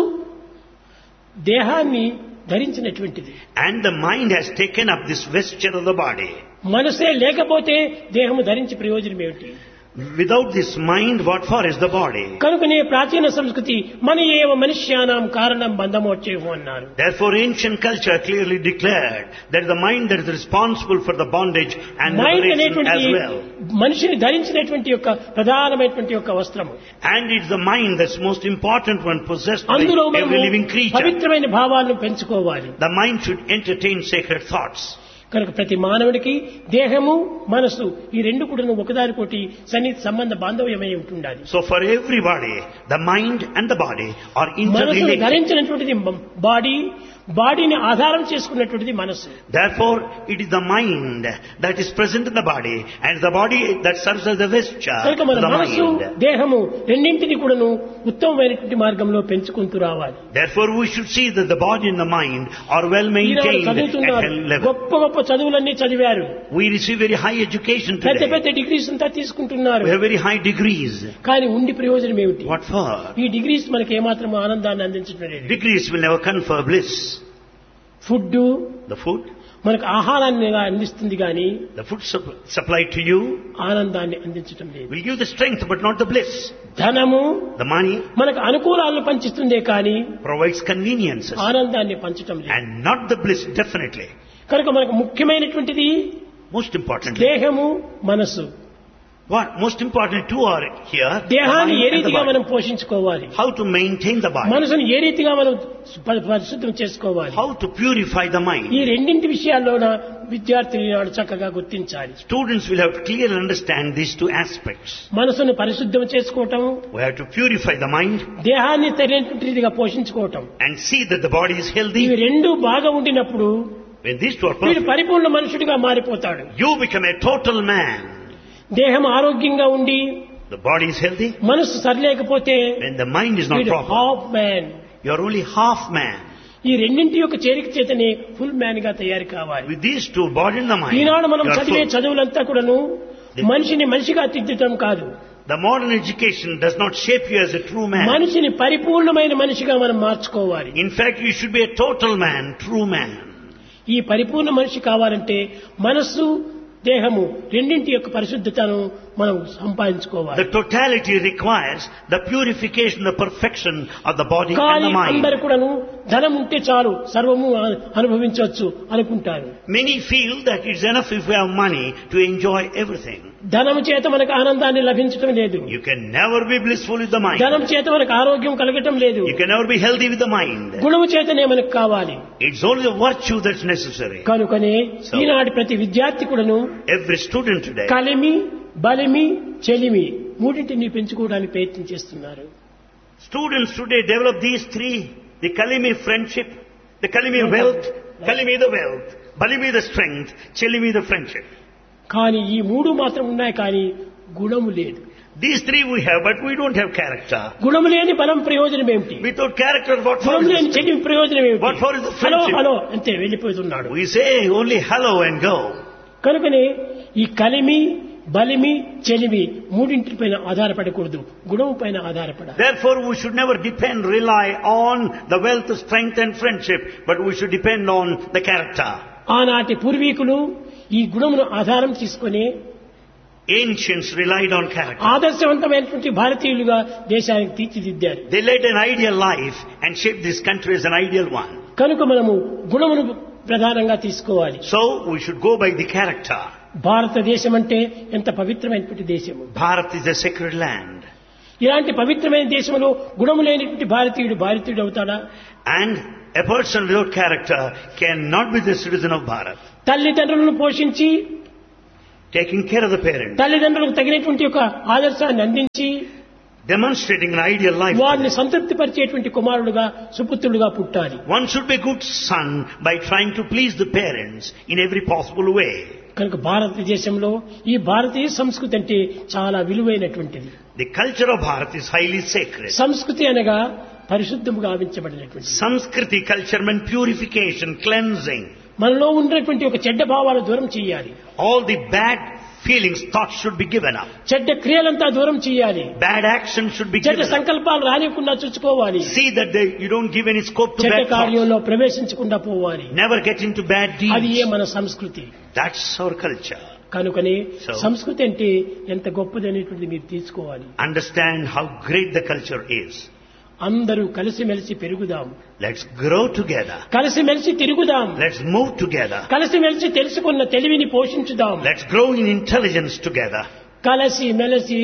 దేహాన్ని ధరించినటువంటిది. And the mind has taken up this vesture of the body. మనసే లేకపోతే దేహము ధరించి ప్రయోజనం ఏమిటి? Without this mind, what for is the body? కనుకనే ప్రాచీన సంస్కృతి మన ఏవ మనుష్యానాం కారణం బంధమోక్షేహం అన్నారు. Therefore, ancient culture clearly declared that the mind that is responsible for the bondage and mind liberation అనేటువంటి as well. మనిషిని ధరించినటువంటి యొక్క ప్రధానమైనటువంటి యొక్క వస్త్రము. And it's the mind that's most important one possessed by అందులో every living మనము creature. పవిత్రమైన భావాలను పెంచుకోవాలి. The mind should entertain sacred thoughts. కనుక ప్రతి మానవుడికి దేహము మనసు ఈ రెండు కూడా ఒకదానికోటి సన్నిహిత సంబంధ బాంధవ్యమై ఉంటుండాలి. So for everybody, the mind and the body are మనసును interrelated. ధరించినటువంటిది బాడీని ఆధారం చేసుకున్నటువంటిది మనసు. Therefore, it is the mind that is present in the body and the body that serves as the vesture కనుక of మన the మనసు mind. దేహము రెండింటిని కూడాను ఉత్తమమైనటువంటి మార్గంలో పెంచుకుంటూ రావాలి. Therefore, we should see that the body and the mind are well Eenadu maintained at చదువుతున్నారు, hell level. గొప్ప గొప్ప చదువులన్నీ చదివారు, We receive very high education పెద్ద today. పెద్ద డిగ్రీస్ అంతా తీసుకుంటున్నారు. We have very high degrees. కానీ ఉండి ప్రయోజనం ఏమిటి? What for? ఈ డిగ్రీస్ మనకి ఏమాత్రం ఆనందాన్ని అందించడం లేదు. Degrees will never confer bliss. Food The food, మనకు ఆహారాన్ని అందిస్తుంది కానీ the food supplied to you ఆనందాన్ని అందించడం లేదు. will give the strength but not the bliss. ధనము The money మనకు అనుకూలాలను పంచిస్తుందే కానీ provides conveniences ఆనందాన్ని పంచటం లేదు. and not the bliss, definitely. కనుక మనకు ముఖ్యమైనటువంటిది Most importantly, దేహము మనసు. what most important two are here, the దేహాన్ని mind ఏ and the రీతిగా body. మనం పోషించుకోవాలి, How to maintain the body, మనసును ఏ రీతిగా మనం పరిశుద్ధం చేసుకోవాలి, how to purify the ఈ mind. రెండింటి విషయాల్లోన విద్యార్థులు ఈనాడు చక్కగా గుర్తించాలి. Students will have to clearly understand these two aspects. మనసును పరిశుద్ధం చేసుకోవటం, We have to purify the mind దేహాన్ని సరైనటువంటి రీతిగా పోషించుకోవటం. and see that the body is ఇవి healthy. రెండు బాగా ఉండినప్పుడు When these two are వీడు perfect, పరిపూర్ణ మనుషుడిగా మారిపోతాడు. you become a total man. దేహం ఆరోగ్యంగా ఉండి The body is healthy. మనసు సరిలేకపోతే When the mind is not వీడు proper, half man. you are only half man. ఈ రెండింటి యొక్క చేరిక చేతనే ఫుల్ మ్యాన్ గా తయారు కావాలి. With these two, body and the mind, ఈనాడు మనం you are చదివే full. చదువులంతా కూడాను మనిషిని మనిషిగా తిద్దటం కాదు, The modern education does not shape you as a true man. మనిషిని పరిపూర్ణమైన మనిషిగా మనం మార్చుకోవాలి. In fact, you should be a total man, true man. ఈ పరిపూర్ణ మనిషి కావాలంటే మనస్సు దేహము రెండింటి యొక్క పరిశుద్ధతను మనం సంపాదించుకోవాలి. The totality requires the purification, the perfection of the body and కానీ the mind. అందరూ కూడాను ధనం ఉంటే చాలు సర్వము అనుభవించవచ్చు అనుకుంటారు. Many feel that it's enough if we have money to enjoy everything. ధనము చేత మనకు ఆనందాన్ని లభించడం లేదు. You can never be blissful with the mind. ధనం చేత మనకు ఆరోగ్యం కలగటం లేదు. You can never be healthy with the mind. గుణము చేతనే మనకు కావాలి. It's only the virtue that's necessary. కనుకనే ఈనాటి ప్రతి విద్యార్థి కూడాను Every student today, కలిమి బలిమి చెలిమి మూడింటిని పెంచుకోవడానికి ప్రయత్నం చేస్తున్నారు. students today develop these three: the kalimi friendship, the kalimi wealth, kalimi the wealth, balimi the strength, chelimi the friendship. కానీ ఈ మూడు మాత్రం ఉన్నాయి కానీ గుణము లేదు. These three we have, but we don't have character. గుణము లేని బలం ప్రయోజనం ఏమిటి? Without character, what for? గుణము Is లేని this? చెలిమి ప్రయోజనం ఏమిటి? What for is the hello friendship? Hello అంతే వెళ్ళిపోతున్నాడు. We say only hello and go. కనుకనే ఈ కలిమి బలిమి చెలిమి మూడింటిపైన ఆధారపడకూడదు, గుణము పైన ఆధారపడాలి. Therefore, we should never rely on the wealth, strength and friendship, but we should depend on the character. ఆనాటి పూర్వీకులు ఈ గుణమును ఆధారం తీసుకొని Ancients relied on character. ఆదర్శవంతమైనటువంటి భారతీయులుగా దేశానికి తీర్చిదిద్దారు. They led an ideal life and shaped this country as an ideal one. కనుక మనము గుణమును ప్రధానంగా తీసుకోవాలి. So we should go by the character. భారతదేశం అంటే ఎంత పవిత్రమైనటువంటి దేశము. Bharat is a sacred land. ఇలాంటి పవిత్రమైన దేశంలో గుణము లేనిటువంటి భారతీయుడు అవుతాడా? And a person without character cannot be the citizen of Bharat. తల్లిదండ్రులను పోషించి, Taking care of the parents, తల్లిదండ్రులకు తగినటువంటి ఒక ఆదర్శాన్ని అందించి, demonstrating an ideal life. వారిని సంతృప్తిపరిచేటువంటి కుమారుడుగా సుపుత్రుడుగా పుట్టాలి. One should be a good son by trying to please the parents in every possible way. కనుక భారతదేశంలో ఈ భారతీయ సంస్కృతి అంటే చాలా విలువైనటువంటిది. The culture of Bharat is highly sacred. సంస్కృతి అనగా పరిశుద్ధముగా గావించబడినటువంటి. Samskriti culture meant purification, cleansing. మనలో ఉన్నటువంటి ఒక చెడ్డ భావాలు దూరం చేయాలి. All the bad feelings, thoughts should be given up. చెడ్డ క్రియలంతా దూరం చేయాలి. Bad actions should be చెడ్డ given up. సంకల్పాలు రానివ్వకుండా చూసుకోవాలి. See that you don't give any scope to చెడ్డ bad thoughts. కార్యంలో ప్రవేశించకుండా పోవాలి. Never get into bad అది deeds. మన సంస్కృతి. That's our culture. కనుకనే So, సంస్కృతి అంటే ఎంత గొప్పది అనేటువంటిది మీరు తీసుకోవాలి. understand how great the culture is. అందరూ కలిసిమెలిసి పెరుగుదాం. Let's grow together. కలిసిమెలిసి తిరుగుదాం. Let's move together. కలిసిమెలిసి తెలుసుకున్న తెలివిని పోషించుదాం. Let's grow in intelligence together. కలిసిమెలిసి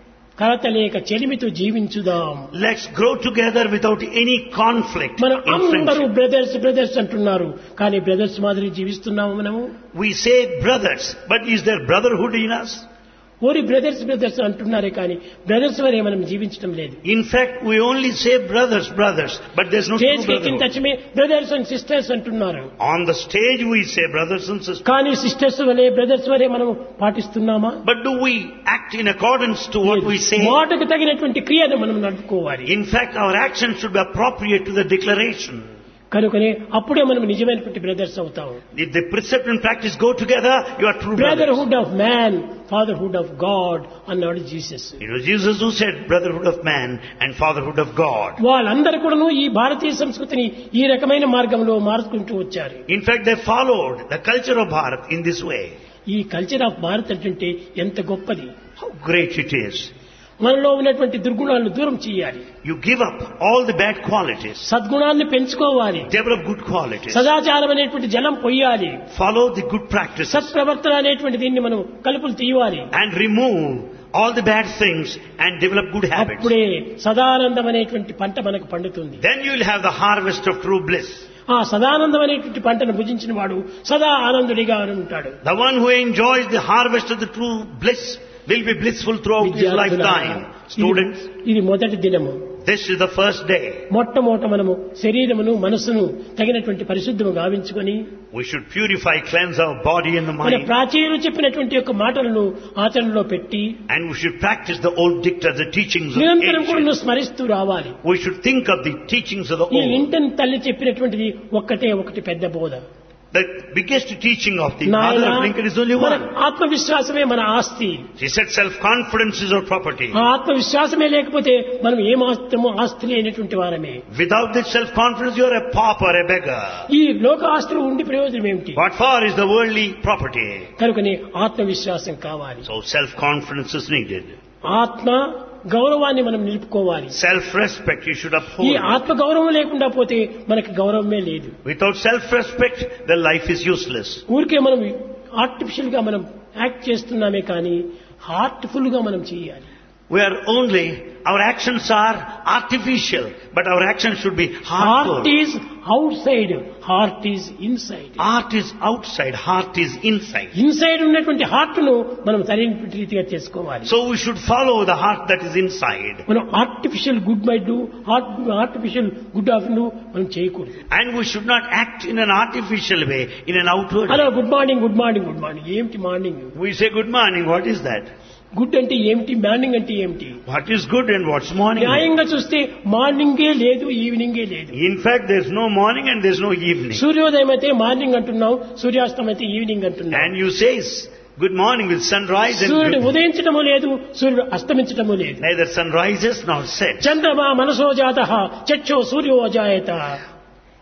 కలతలేక చెలిమితో జీవించుదాం. Let's grow together without any conflict మనం in అందరూ friendship. బ్రదర్స్ అంటున్నారు, కానీ బ్రదర్స్ మాదిరి జీవిస్తున్నాము మనము. We say brothers, but is there brotherhood in us? ఓరి బ్రదర్స్ అంటున్నారే కానీ బ్రదర్స్ వరే మనం జీవించడం లేదు. In fact, we only say brothers, but there's no true stage ఎక్కిన brotherhood. తక్షమే బ్రదర్స్ అండ్ సిస్టర్స్ అంటున్నారు, On the stage we say brothers and sisters. కానీ సిస్టర్స్ వలే బ్రదర్స్ వరే మనం పాటిస్తున్నామా? But do we act in accordance to what we say? మాటకు తగినటువంటి క్రియను మనం నడుపుకోవాలి. In fact, our actions should be appropriate to the declaration. కనుకనే అప్పుడే మనం నిజమైనటువంటి బ్రదర్స్ అవుతాం. If the precept and practice go together, you are true brothers. Brotherhood of man, fatherhood of God అన్నాడు Jesus. It was Jesus who said brotherhood of man and fatherhood of God. వాళ్ళందరూ కూడాను ఈ భారతీయ సంస్కృతిని ఈ రకమైన మార్గంలో మార్చుకుంటూ వచ్చారు. In fact, they followed the culture of Bharat in this way. ఈ కల్చర్ ఆఫ్ భారత్ అంటే ఎంత గొప్పది. How great it is. మనలో ఉన్నటువంటి దుర్గుణాలను దూరం చేయాలి. You give up all the bad qualities. సద్గుణాన్ని పెంచుకోవాలి. Develop good qualities. సదాచారం అనేటువంటి జలం పొయ్యాలి. Follow the good practices. సత్ప్రవర్తన అనేటువంటి దీన్ని మనం కలుపులు తీయాలి. And remove all the bad things and develop good habits. అప్పుడే సదానందం అనేటువంటి పంట మనకు పండుతుంది. Then you will have the harvest of true bliss. ఆ సదానందం అనేటువంటి పంటను భుజించిన వాడు సదా ఆనందుడిగా ఉంటాడు. The one who enjoys the harvest of the true bliss will be blissful throughout his lifetime. Students, ఇది మొదటి దినము. this is the first day. మొట్టమొదట మనము శరీరమును మనసును తగినటువంటి పరిశుద్ధము గావించుకొని We should purify, cleanse our body and the మన mind. ప్రాచీనులు చెప్పినటువంటి యొక్క మాటలను ఆచరణలో పెట్టి And we should practice the old dicta, the teachings of నిరంతరం కూడా ancient. స్మరిస్తూ రావాలి. We should think of the teachings of the ఈ old. ఇంటన్ తల్లి చెప్పినటువంటిది ఒకటి పెద్ద బోధ. The biggest teaching of the mother నాయనా, of Lincoln is only మన one. ఆత్మవిశ్వాసమే మన ఆస్తి. She said self-confidence is our property. ఆ ఆత్మవిశ్వాసమే లేకపోతే మనం ఏమాత్రమో ఆస్తి లేనటువంటి వారమే. Without this self-confidence, you are a pauper, a beggar. ఈ లోక ఆస్తులు ఉండి ప్రయోజనం ఏమిటి? What for is the worldly property? కనుకనే ఆత్మవిశ్వాసం కావాలి. So self-confidence is needed. ఆత్మ గౌరవాన్ని మనం నిలుపుకోవాలి. Self-respect you should ఈ uphold. ఆత్మ గౌరవం లేకుండా పోతే మనకి గౌరవమే లేదు. Without self-respect, the life is useless. ఊరికే మనం ఆర్టిఫిషియల్ గా మనం యాక్ట్ చేస్తున్నామే కానీ హార్ట్ఫుల్ గా మనం చేయాలి. We are only, our actions are artificial, but our actions should be heart heartful. Is out side, heart is inside. Art is outside, heart is inside. Inside ఉన్నటువంటి హార్ట్ ను మనం సరైనటువంటి రీతిగా చేసుకోవాలి. So we should follow the heart that is inside. మనం artificial good bye do, artificial good afternoon మనం చేయకూడదు. And we should not act in an artificial way, in an outward hello way. Good morning, good morning, good morning. ఏమిటి morning? We say good morning, what is that? Good అంటే ఏమిటి, మార్నింగ్ అంటే ఏమిటి? What is good and what's morning? న్యాయంగా చూస్తే మార్నింగే లేదు, ఈవినింగే లేదు. In fact, there's no morning and there's no evening. సూర్యోదయం అయితే మార్నింగ్ అంటున్నాం, సూర్యాస్తం అయితే ఈవినింగ్ అంటున్నాం. And you say good morning with sunrise and సూర్యుడు good. ఉదయించడము లేదు, సూర్యుడు అస్తమించడము లేదు. Neither sun rises nor sets. చంద్రమా మనసో జాతః చక్షో సూర్యో జాయత.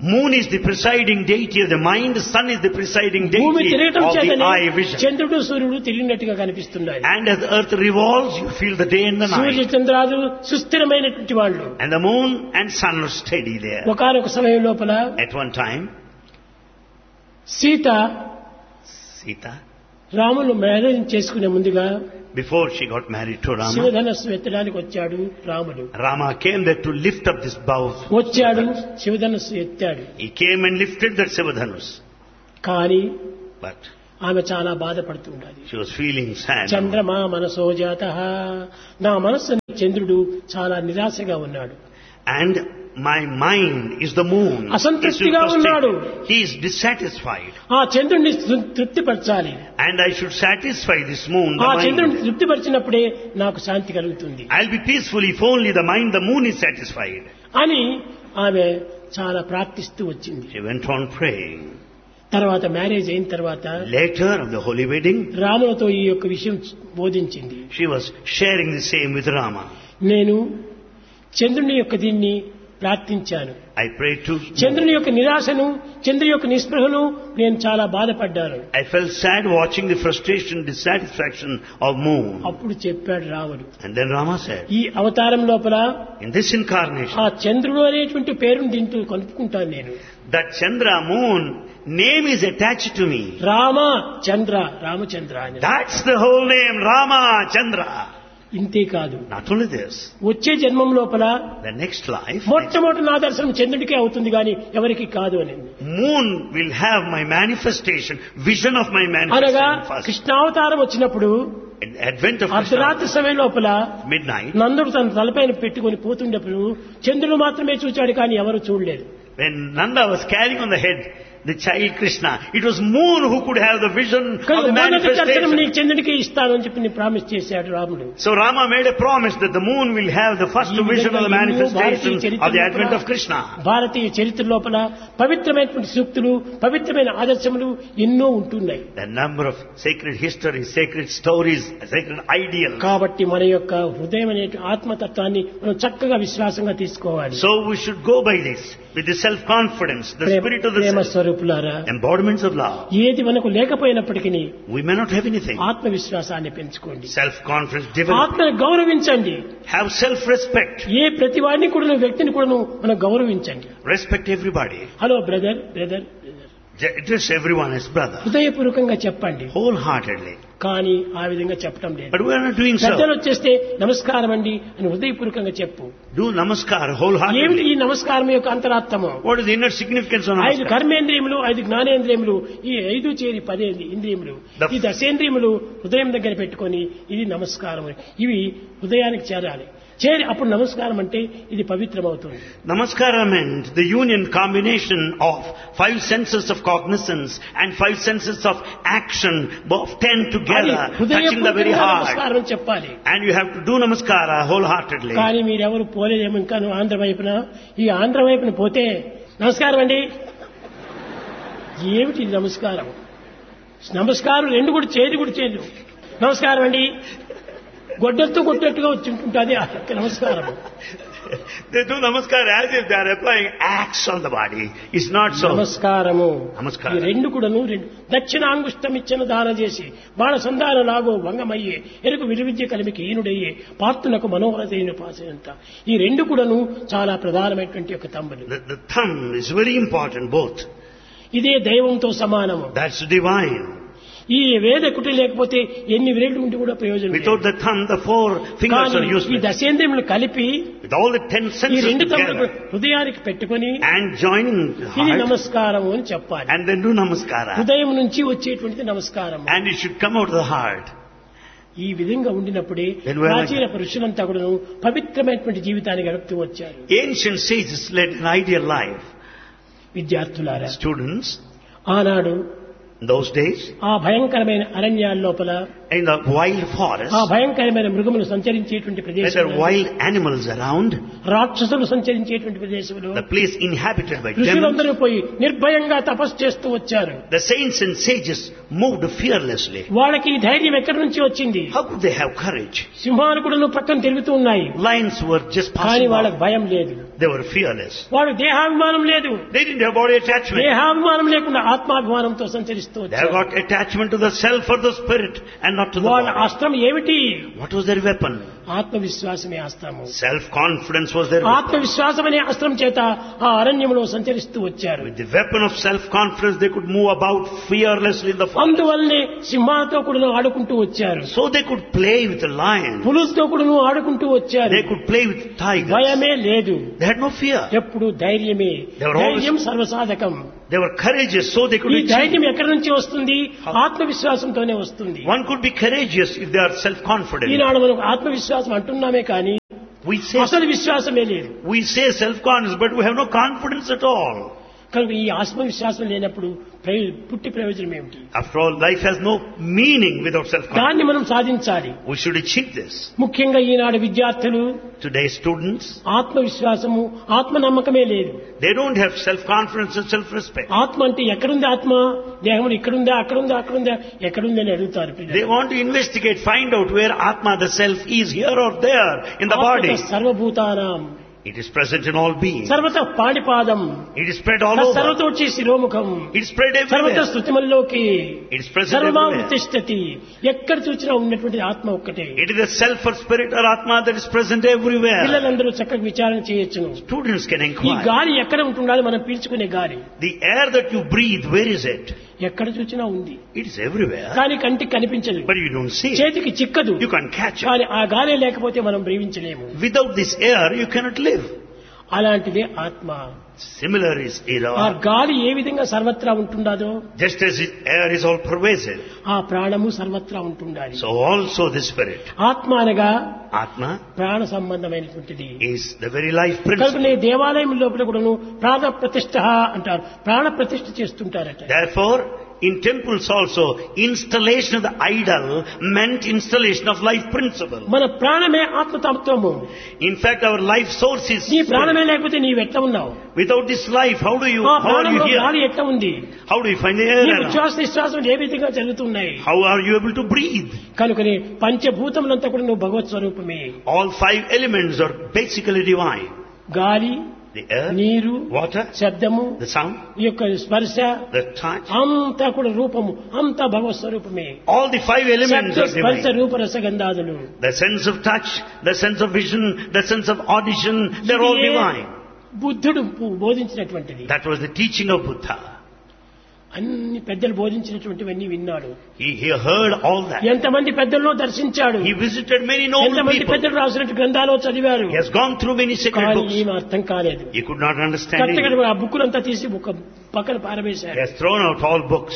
Moon is the presiding deity of the mind, sun is the presiding భూమి deity తిరగటం of the చేతనే eye vision. చంద్రుడు సూర్యుడు తిరిగినట్టుగా కనిపిస్తున్నాయి. And as the earth revolves, you feel the day and the Surya night. చంద్రాలు సుస్థిరమైనటువంటి వాళ్ళు. And the moon and sun are steady there. ఒకానొక సమయం లోపల At one time, Sita Sita, Ramulu marriage చేసుకునే ముందుగా before she got married to Rama, శివధనస్సు ఎత్తడానికి వచ్చాడు రాముడు. Rama came there to lift up this bow. వచ్చాడు, శివధనస్సు ఎత్తాడు. He came and lifted that Sivadhanus. కానీ But ఆమె చాలా బాధపడుతుండాలి. she was feeling sad. చంద్రమా మనసో జాతః, నా మనస్సు చంద్రుడు చాలా నిరాశగా ఉన్నాడు. And my mind is the moon. అసంతృప్తిగా ఉన్నాడు. He is dissatisfied. ఆ చంద్రుడిని తృప్తిపరచాలి. And I should satisfy this moon, ఆ the చంద్రుడిని mind. తృప్తిపరిచినప్పుడే నాకు శాంతి కలుగుతుంది I'll be peaceful if only the mind, the moon is satisfied. అని ఆమె చాలా ప్రార్థిస్తూ వచ్చింది. She went on praying. తర్వాత మ్యారేజ్ అయిన తర్వాత Later, on the holy wedding, రాములతో ఈ యొక్క విషయం బోధించింది. she was sharing the same with Rama. నేను చంద్రుని యొక్క దీన్ని ప్రార్థించాను. I prayed to చంద్రుని యొక్క నిరాశను, చంద్రుని యొక్క నిస్పృహను నేను చాలా బాధపడ్డాను. I felt sad watching the frustration, dissatisfaction of moon. అప్పుడు చెప్పాడు రాముడు, And then Rama said, ఈ అవతారం లోపల in this incarnation, ఆ చంద్రుడు అనేటువంటి పేరును దీంతో కలుపుకుంటాను నేను. that Chandra, moon, name is attached to me. Rama చంద్ర, రామచంద్ర అని. That's the whole name, Rama Chandra. ఇంతే కాదు, Not only this, వచ్చే జన్మం లోపల the next life, మొట్టమొదటి నా దర్శనం చంద్రుడికే అవుతుంది కానీ ఎవరికి కాదు అని. moon will have my manifestation, vision of my అనగా manifestation first. కృష్ణావతారం వచ్చినప్పుడు In Advent of Krishna, అర్ధరాత్రి సమయం లోపల midnight, నందుడు తన తలపైన పెట్టుకుని పోతుండప్పుడు చంద్రుడు మాత్రమే చూచాడు కానీ ఎవరు చూడలేదు. when Nanda was carrying on the head the child Krishna, it was moon who could have the vision of the మొదటి దర్శనం నీ manifestation. చంద్రుడికి ఇస్తాను అని చెప్పి ప్రామిస్ చేశాడు రాముడు. So Rama made a promise that the moon will have the first vision of the manifestation of the advent of Krishna. భారతీయ చరిత్ర లోపల పవిత్రమైనటువంటి సూక్తులు, పవిత్రమైన ఆదర్శములు ఎన్నో ఉంటున్నాయి. The number of sacred histories, sacred stories, sacred ideals. కాబట్టి మన యొక్క హృదయం అనే ఆత్మతత్వాన్ని మనం చక్కగా విశ్వాసంగా తీసుకోవాలి. So we should go by this with the self-confidence, the spirit of the Prema self, స్వరూపులారా, embodiments of love. ఏది మనకు లేకపోయినప్పటికీ We may not have anything. ఆత్మవిశ్వాసాన్ని పెంచుకోండి. Self-confidence, develop. ఆత్మను గౌరవించండి. Have self-respect. ఏ ప్రతి వాడిని కూడా వ్యక్తిని కూడా మనం గౌరవించండి. Respect everybody. Hello brother, brother, Address everyone as brother. హృదయపూర్వకంగా చెప్పండి. Wholeheartedly. కానీ ఆ విధంగా చెప్పడం లేదు. But we are not doing పెద్దలు so. వచ్చేస్తే నమస్కారం అండి అని హృదయపూర్వకంగా చెప్పు. Do namaskar ఏమిటి wholeheartedly. ఈ నమస్కారం యొక్క అంతరార్థము? What is the inner significance of 5 namaskar? కర్మేంద్రియములు, 5 జ్ఞానేంద్రియములు, ఈ 5 చేరి 10 ఇంద్రియములు, ఈ దశేంద్రియములు హృదయం దగ్గర పెట్టుకొని ఇది నమస్కారం. ఇవి హృదయానికి చేరాలి. చేరి అప్పుడు నమస్కారం అంటే ఇది పవిత్రమవుతుంది. Namaskara meant the union combination of 5 senses of cognizance and 5 senses of action, both 10 అది together, touching the very హృదయపూర్వకంగా heart. నమస్కారం చెప్పాలి. And you have to do namaskara wholeheartedly. కానీ మీరెవరు పోలేదేమో ఇంకా ఆంధ్ర వైపున. ఈ ఆంధ్ర వైపున పోతే నమస్కారం అండి, ఏమిటి ఇది నమస్కారం? నమస్కారం రెండు కూడా చేయదు. నమస్కారం అండి గొడ్డలతో కొట్టేట్టుగా వచ్చి ఉంటుంది నమస్కారం. They do namaskar as if they are applying acts on the body. It's not so. నమస్కారము నమస్కారం. ఈ రెండు కూడాను దక్షిణాంగుష్టం ఇచ్చిన దాన చేసి బాణ సంధాన లాగో భంగమయ్యే ఎరుకు విలువిద్య కలిమికి ఈనుడయ్యే పాత్తునకు మనోహరదైన పాసేంత. ఈ రెండు కూడాను చాలా ప్రధానమైనటువంటి ఒక తమ్ముడు. The thumb is very important, both. ఇదే దైవంతో సమానము. That's divine. ఈ వేదకుటి లేకపోతే ఎన్ని విరేళ్ళు ఉండి కూడా ప్రయోజనం లేదు. Without the thumb, the 4 fingers are కానీ ఈ useless. దశేంద్రియములు కలిపి With all the 10 ఈ senses రెండు తమ్ముడు together హృదయానికి పెట్టుకొని and joining the ఇది heart నమస్కారం అని చెప్పాలి. and then do namaskara. హృదయం నుంచి వచ్చేటువంటి నమస్కారం. And it should come out of the heart. ఈ విధంగా ఉండినప్పుడే Then we are like ప్రాచీన పురుషులంతా కూడా పవిత్రమైనటువంటి జీవితాన్ని గడుపుతూ వచ్చారు. Ancient sages led an ideal life. విద్యార్థులారా, Students, ఆనాడు in those days, ఆ భయంకరమైన అరణ్యాల లోపల in the wild forest, ఆ భయంకరమైన మృగములు సంచరించేటువంటి where ప్రదేశం, there are wild animals around, రాక్షసులు సంచరించేటువంటి ప్రదేశంలో the place inhabited by demons, ఋషులందరూ పోయి నిర్భయంగా తపస్సు చేస్తూ వచ్చారు. the saints and sages moved fearlessly. వాళ్ళకి ఈ ధైర్యం ఎక్కడి నుంచి వచ్చింది? How could they have courage? సింహాలు కూడా ప్రక్కన తిరుగుతూ ఉన్నాయి, Lions were just కానీ passing వాళ్ళకి by. భయం లేదు. They were fearless. వాళ్ళు దేహాభిమానం లేదు, They didn't have body attachment. దేహాభిమానం లేకుండా ఆత్మాభిమానంతో సంచరిస్తూ They have వచ్చారు. got attachment to the self or the spirit and not to the వాళ్ళ body. అస్త్రం ఏమిటి? What was their weapon? ఆత్మవిశ్వాసమే అస్త్రము. Self-confidence was their weapon. ఆత్మవిశ్వాసం అనే అస్త్రం చేత ఆ అరణ్యంలో సంచరిస్తూ వచ్చారు. With the weapon of self-confidence, they could move about fearlessly in the forest. అందువల్లనే సింహాలతో కూడా ఆడుకుంటూ వచ్చారు, So they could play with the lion. పులుసుతో కూడా ఆడుకుంటూ వచ్చారు. They could play with tigers. భయమే లేదు, They had no fear. ఎప్పుడు ధైర్యమే. They were always- ధైర్యం సర్వసాధకం. They were courageous, so they could ఈ achieve. ధైర్యం ఎక్కడి నుంచి వస్తుంది? ఆత్మవిశ్వాసంతోనే వస్తుంది. One could be courageous if they are self-confident. ఈనాడు మనం ఆత్మవిశ్వాసం అంటున్నామే కానీ అసలు విశ్వాసమే లేదు. We say self-confidence, but we have no confidence at all. కనుక ఈ ఆత్మవిశ్వాసం లేనప్పుడు పుట్టి ప్రయోజనం ఏమిటి? After all, life has no meaning without self-confidence. దాన్ని మనం సాధించాలి. We should achieve this. ముఖ్యంగా ఈనాడు విద్యార్థులు Today's students, ఆత్మవిశ్వాసము, ఆత్మనమ్మకమే లేదు. they don't have self-confidence and self-respect. ఆత్మ అంటే ఎక్కడుంది ఆత్మ? దేహం ఇక్కడుందా, అక్కడుందా, అక్కడుందా, ఎక్కడుంది అని అడుగుతారు పిల్లలు. They want to investigate, find out where Atma, the self, is here or there in the body. సర్వభూతానాం It is present in all beings. సర్వత పాణిపాదం, It is spread all over. సర్వతోచి శిరోముఖం, It is spread సర్వత everywhere. స్థుతిమల్లోకి, It is present సర్వా everywhere. ఉత్తిష్టతి. ఎక్కడ చూసినా ఉన్నటువంటి ఆత్మ ఒక్కటే. It is the self or spirit or Atma that is present everywhere. పిల్లలందరూ చక్కగా విచారణ చేయొచ్చును. Students can ఈ inquire. గాలి ఎక్కడ ఉంటుండాలి? మనం పీల్చుకునే గాలి The air that you breathe, where is it? ఎక్కడ చూసినా ఉంది, It is everywhere. కానీ కంటికి కనిపించదు, But you don't see it. చేతికి చిక్కదు. You can't catch it. కానీ ఆ గాలి లేకపోతే మనం జీవించలేము. Without this air, you cannot live. అలాంటిదే ఆత్మ. Similar is ఆ air. గాలి ఏ విధంగా సర్వత్రా ఉంటుండాదో Just as air is all pervasive, ఆ ప్రాణము సర్వత్రా ఉంటుండాలి. so also the spirit. ఆత్మ అనగా Atma ప్రాణ సంబంధమైనటువంటిది. is the very life కనుక principle. దేవాలయం లోపల కూడాను ప్రాణ ప్రతిష్ఠ అంటారు, ప్రాణ ప్రతిష్ఠ చేస్తుంటారట. Therefore, in temples also, installation of the idol meant installation of life principle. మన ప్రాణమే ఆత్మతత్వము. In fact, our life source is నీ ప్రాణమే spirit. లేకపోతే నీవు ఎట్లా ఉన్నావు? Without this life, how ఆ are you ప్రాణంలో గాలి here? ఎట్లా ఉంది? How do you find the air నీ around? ఉచ్ఛ్వాస నిశ్వాసం ఏ విధంగా జరుగుతున్నాయి? How are you able to breathe? కనుకనే పంచభూతములంతా కూడా నువ్వు భగవత్ స్వరూపమే. All five elements are basically divine. గాలి, The air, నీరు, water, శబ్దము, the sound, ఈ యొక్క స్పర్శ, the touch. అంతా కూడా రూపము, అంతా భగవత్ స్వరూపమే. All the five elements శబ్ద, are స్పర్శ, divine. Roopa, రసగంధాదులు. The sense of touch, the sense of vision, the sense of audition, they're all ఇదే divine. బుద్ధుడు బోధించినటువంటిది. That was the teaching of Buddha. అన్ని పెద్దలు బోధించినటువంటివన్నీ విన్నాడు. He heard all that. ఎంతమంది పెద్దల్లో దర్శించాడు, He visited many noble ఎంతమంది people. పెద్దలు రాసినట్టు గ్రంథాలు చదివారు. He has gone through many sacred కానీ books. ఏమీ అర్థం కాలేదు. He could not understand కరెక్ట్గా it. ఆ బుక్కులంతా తీసి ఒక పక్కన He పారవేశారు. has thrown out all books.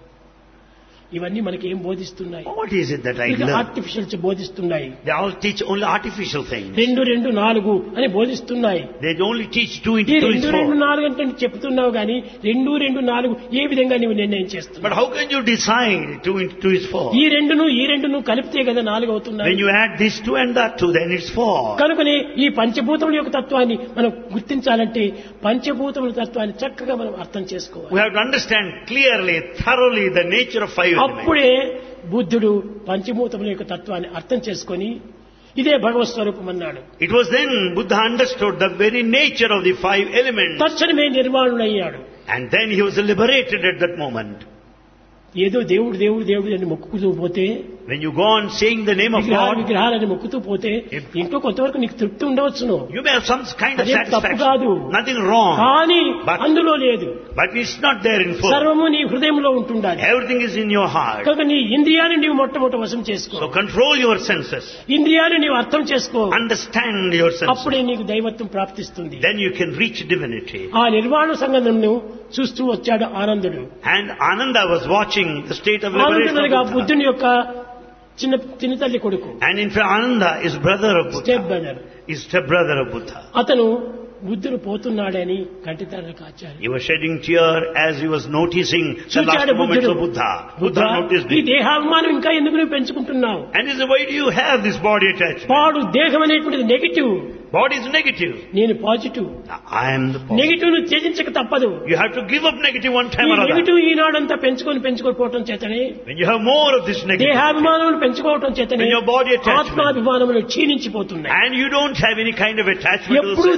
ఇవన్నీ మనకి ఏం బోధిస్తున్నాయి? What is it that I ఇది learned? Artificials బోధిస్తున్నాయి. They all teach only artificial things. 2, 2, 4 అని బోధిస్తున్నాయి. They only teach 2 ఈ into 2 is 2, 2, 4. 4 అంటే చెప్తున్నావు కానీ 2, 2, 4 ఏ విధంగా నువ్వు నిర్ణయం చేస్తున్నావు? But how can you decide 2 into 2 is 4? ఈ రెండును కలిపితే కదా 4 అవుతున్నాయి. When you add this 2 and that 2, then it's 4. కనుకనే ఈ పంచభూతముల యొక్క తత్వాన్ని మనం గుర్తించాలంటే పంచభూతముల తత్వాన్ని చక్కగా మనం అర్థం చేసుకోవాలి. We have to understand clearly, thoroughly the nature of 5 elements. అప్పుడే బుద్ధుడు పంచభూతముల యొక్క తత్వాన్ని అర్థం చేసుకొని ఇదే భగవత్ స్వరూపం అన్నాడు. It was then Buddha understood the very nature of the 5 elements. తక్షణమే నిర్వాణుడయ్యాడు. And then he was liberated at that moment. ఏదో దేవుడు దేవుడు దేవుడు అని మొక్కుతూ పోతే, When you go on saying the name of God, విగ్రహాలని మొక్కుతూ పోతే ఇంట్లో కొంతవరకు నీకు తృప్తి ఉండవచ్చును, you may have some kind of అదేం తప్పు satisfaction. కాదు. Nothing wrong. కానీ But- అందులో లేదు. But it's not there in full. సర్వము నీ హృదయంలో ఉంటుండాలి. Everything is in your heart. కనుక నీ ఇంద్రియాన్ని నీవు మొట్టమొదటి వశం చేసుకో. So control your senses. ఇంద్రియాన్ని నీవు అర్థం చేసుకో. Understand your senses. అప్పుడే నీకు దైవత్వం ప్రాప్తిస్తుంది. Then you can reach divinity. ఆ నిర్వాణ సంగమంను చూస్తూ వచ్చాడు ఆనందుడు. And Ananda was watching the state of liberation ఆనందుడుగా of Buddha. బుద్ధుని యొక్క చిన్న తల్లి కొడుకు, And in fact, Ananda is brother of step Buddha. Brother. Is step brother of Buddha. అతను బుద్ధుడు పోతున్నాడని కంటితడలు కాచారు. He was shedding tear as he was noticing the last చూచాడు moments of బుద్ధుడు. Buddha. Buddha noticed ఈ it. దేహాభిమానం ఇంకా ఎందుకు నువ్వు పెంచుకుంటున్నావు? And he said, why do you have this body attachment? వాడు దేహం అనేటువంటిది నెగిటివ్, Body is negative. నేను positive. I am the positive. Negative ను త్యజించక తప్పదు. You have to give up negative one time ఈ or other. నెగిటివ్ ఈనాడంతా పెంచుకొని పోవటం చేతనే, When you have more of this negative, దేహాభిమానములు పెంచుకోవటం చేతనే when your body attachment, ఆత్మాభిమానములు క్షీణించిపోతున్నాయి. and you don't have any kind of attachment to the ఎప్పుడు self.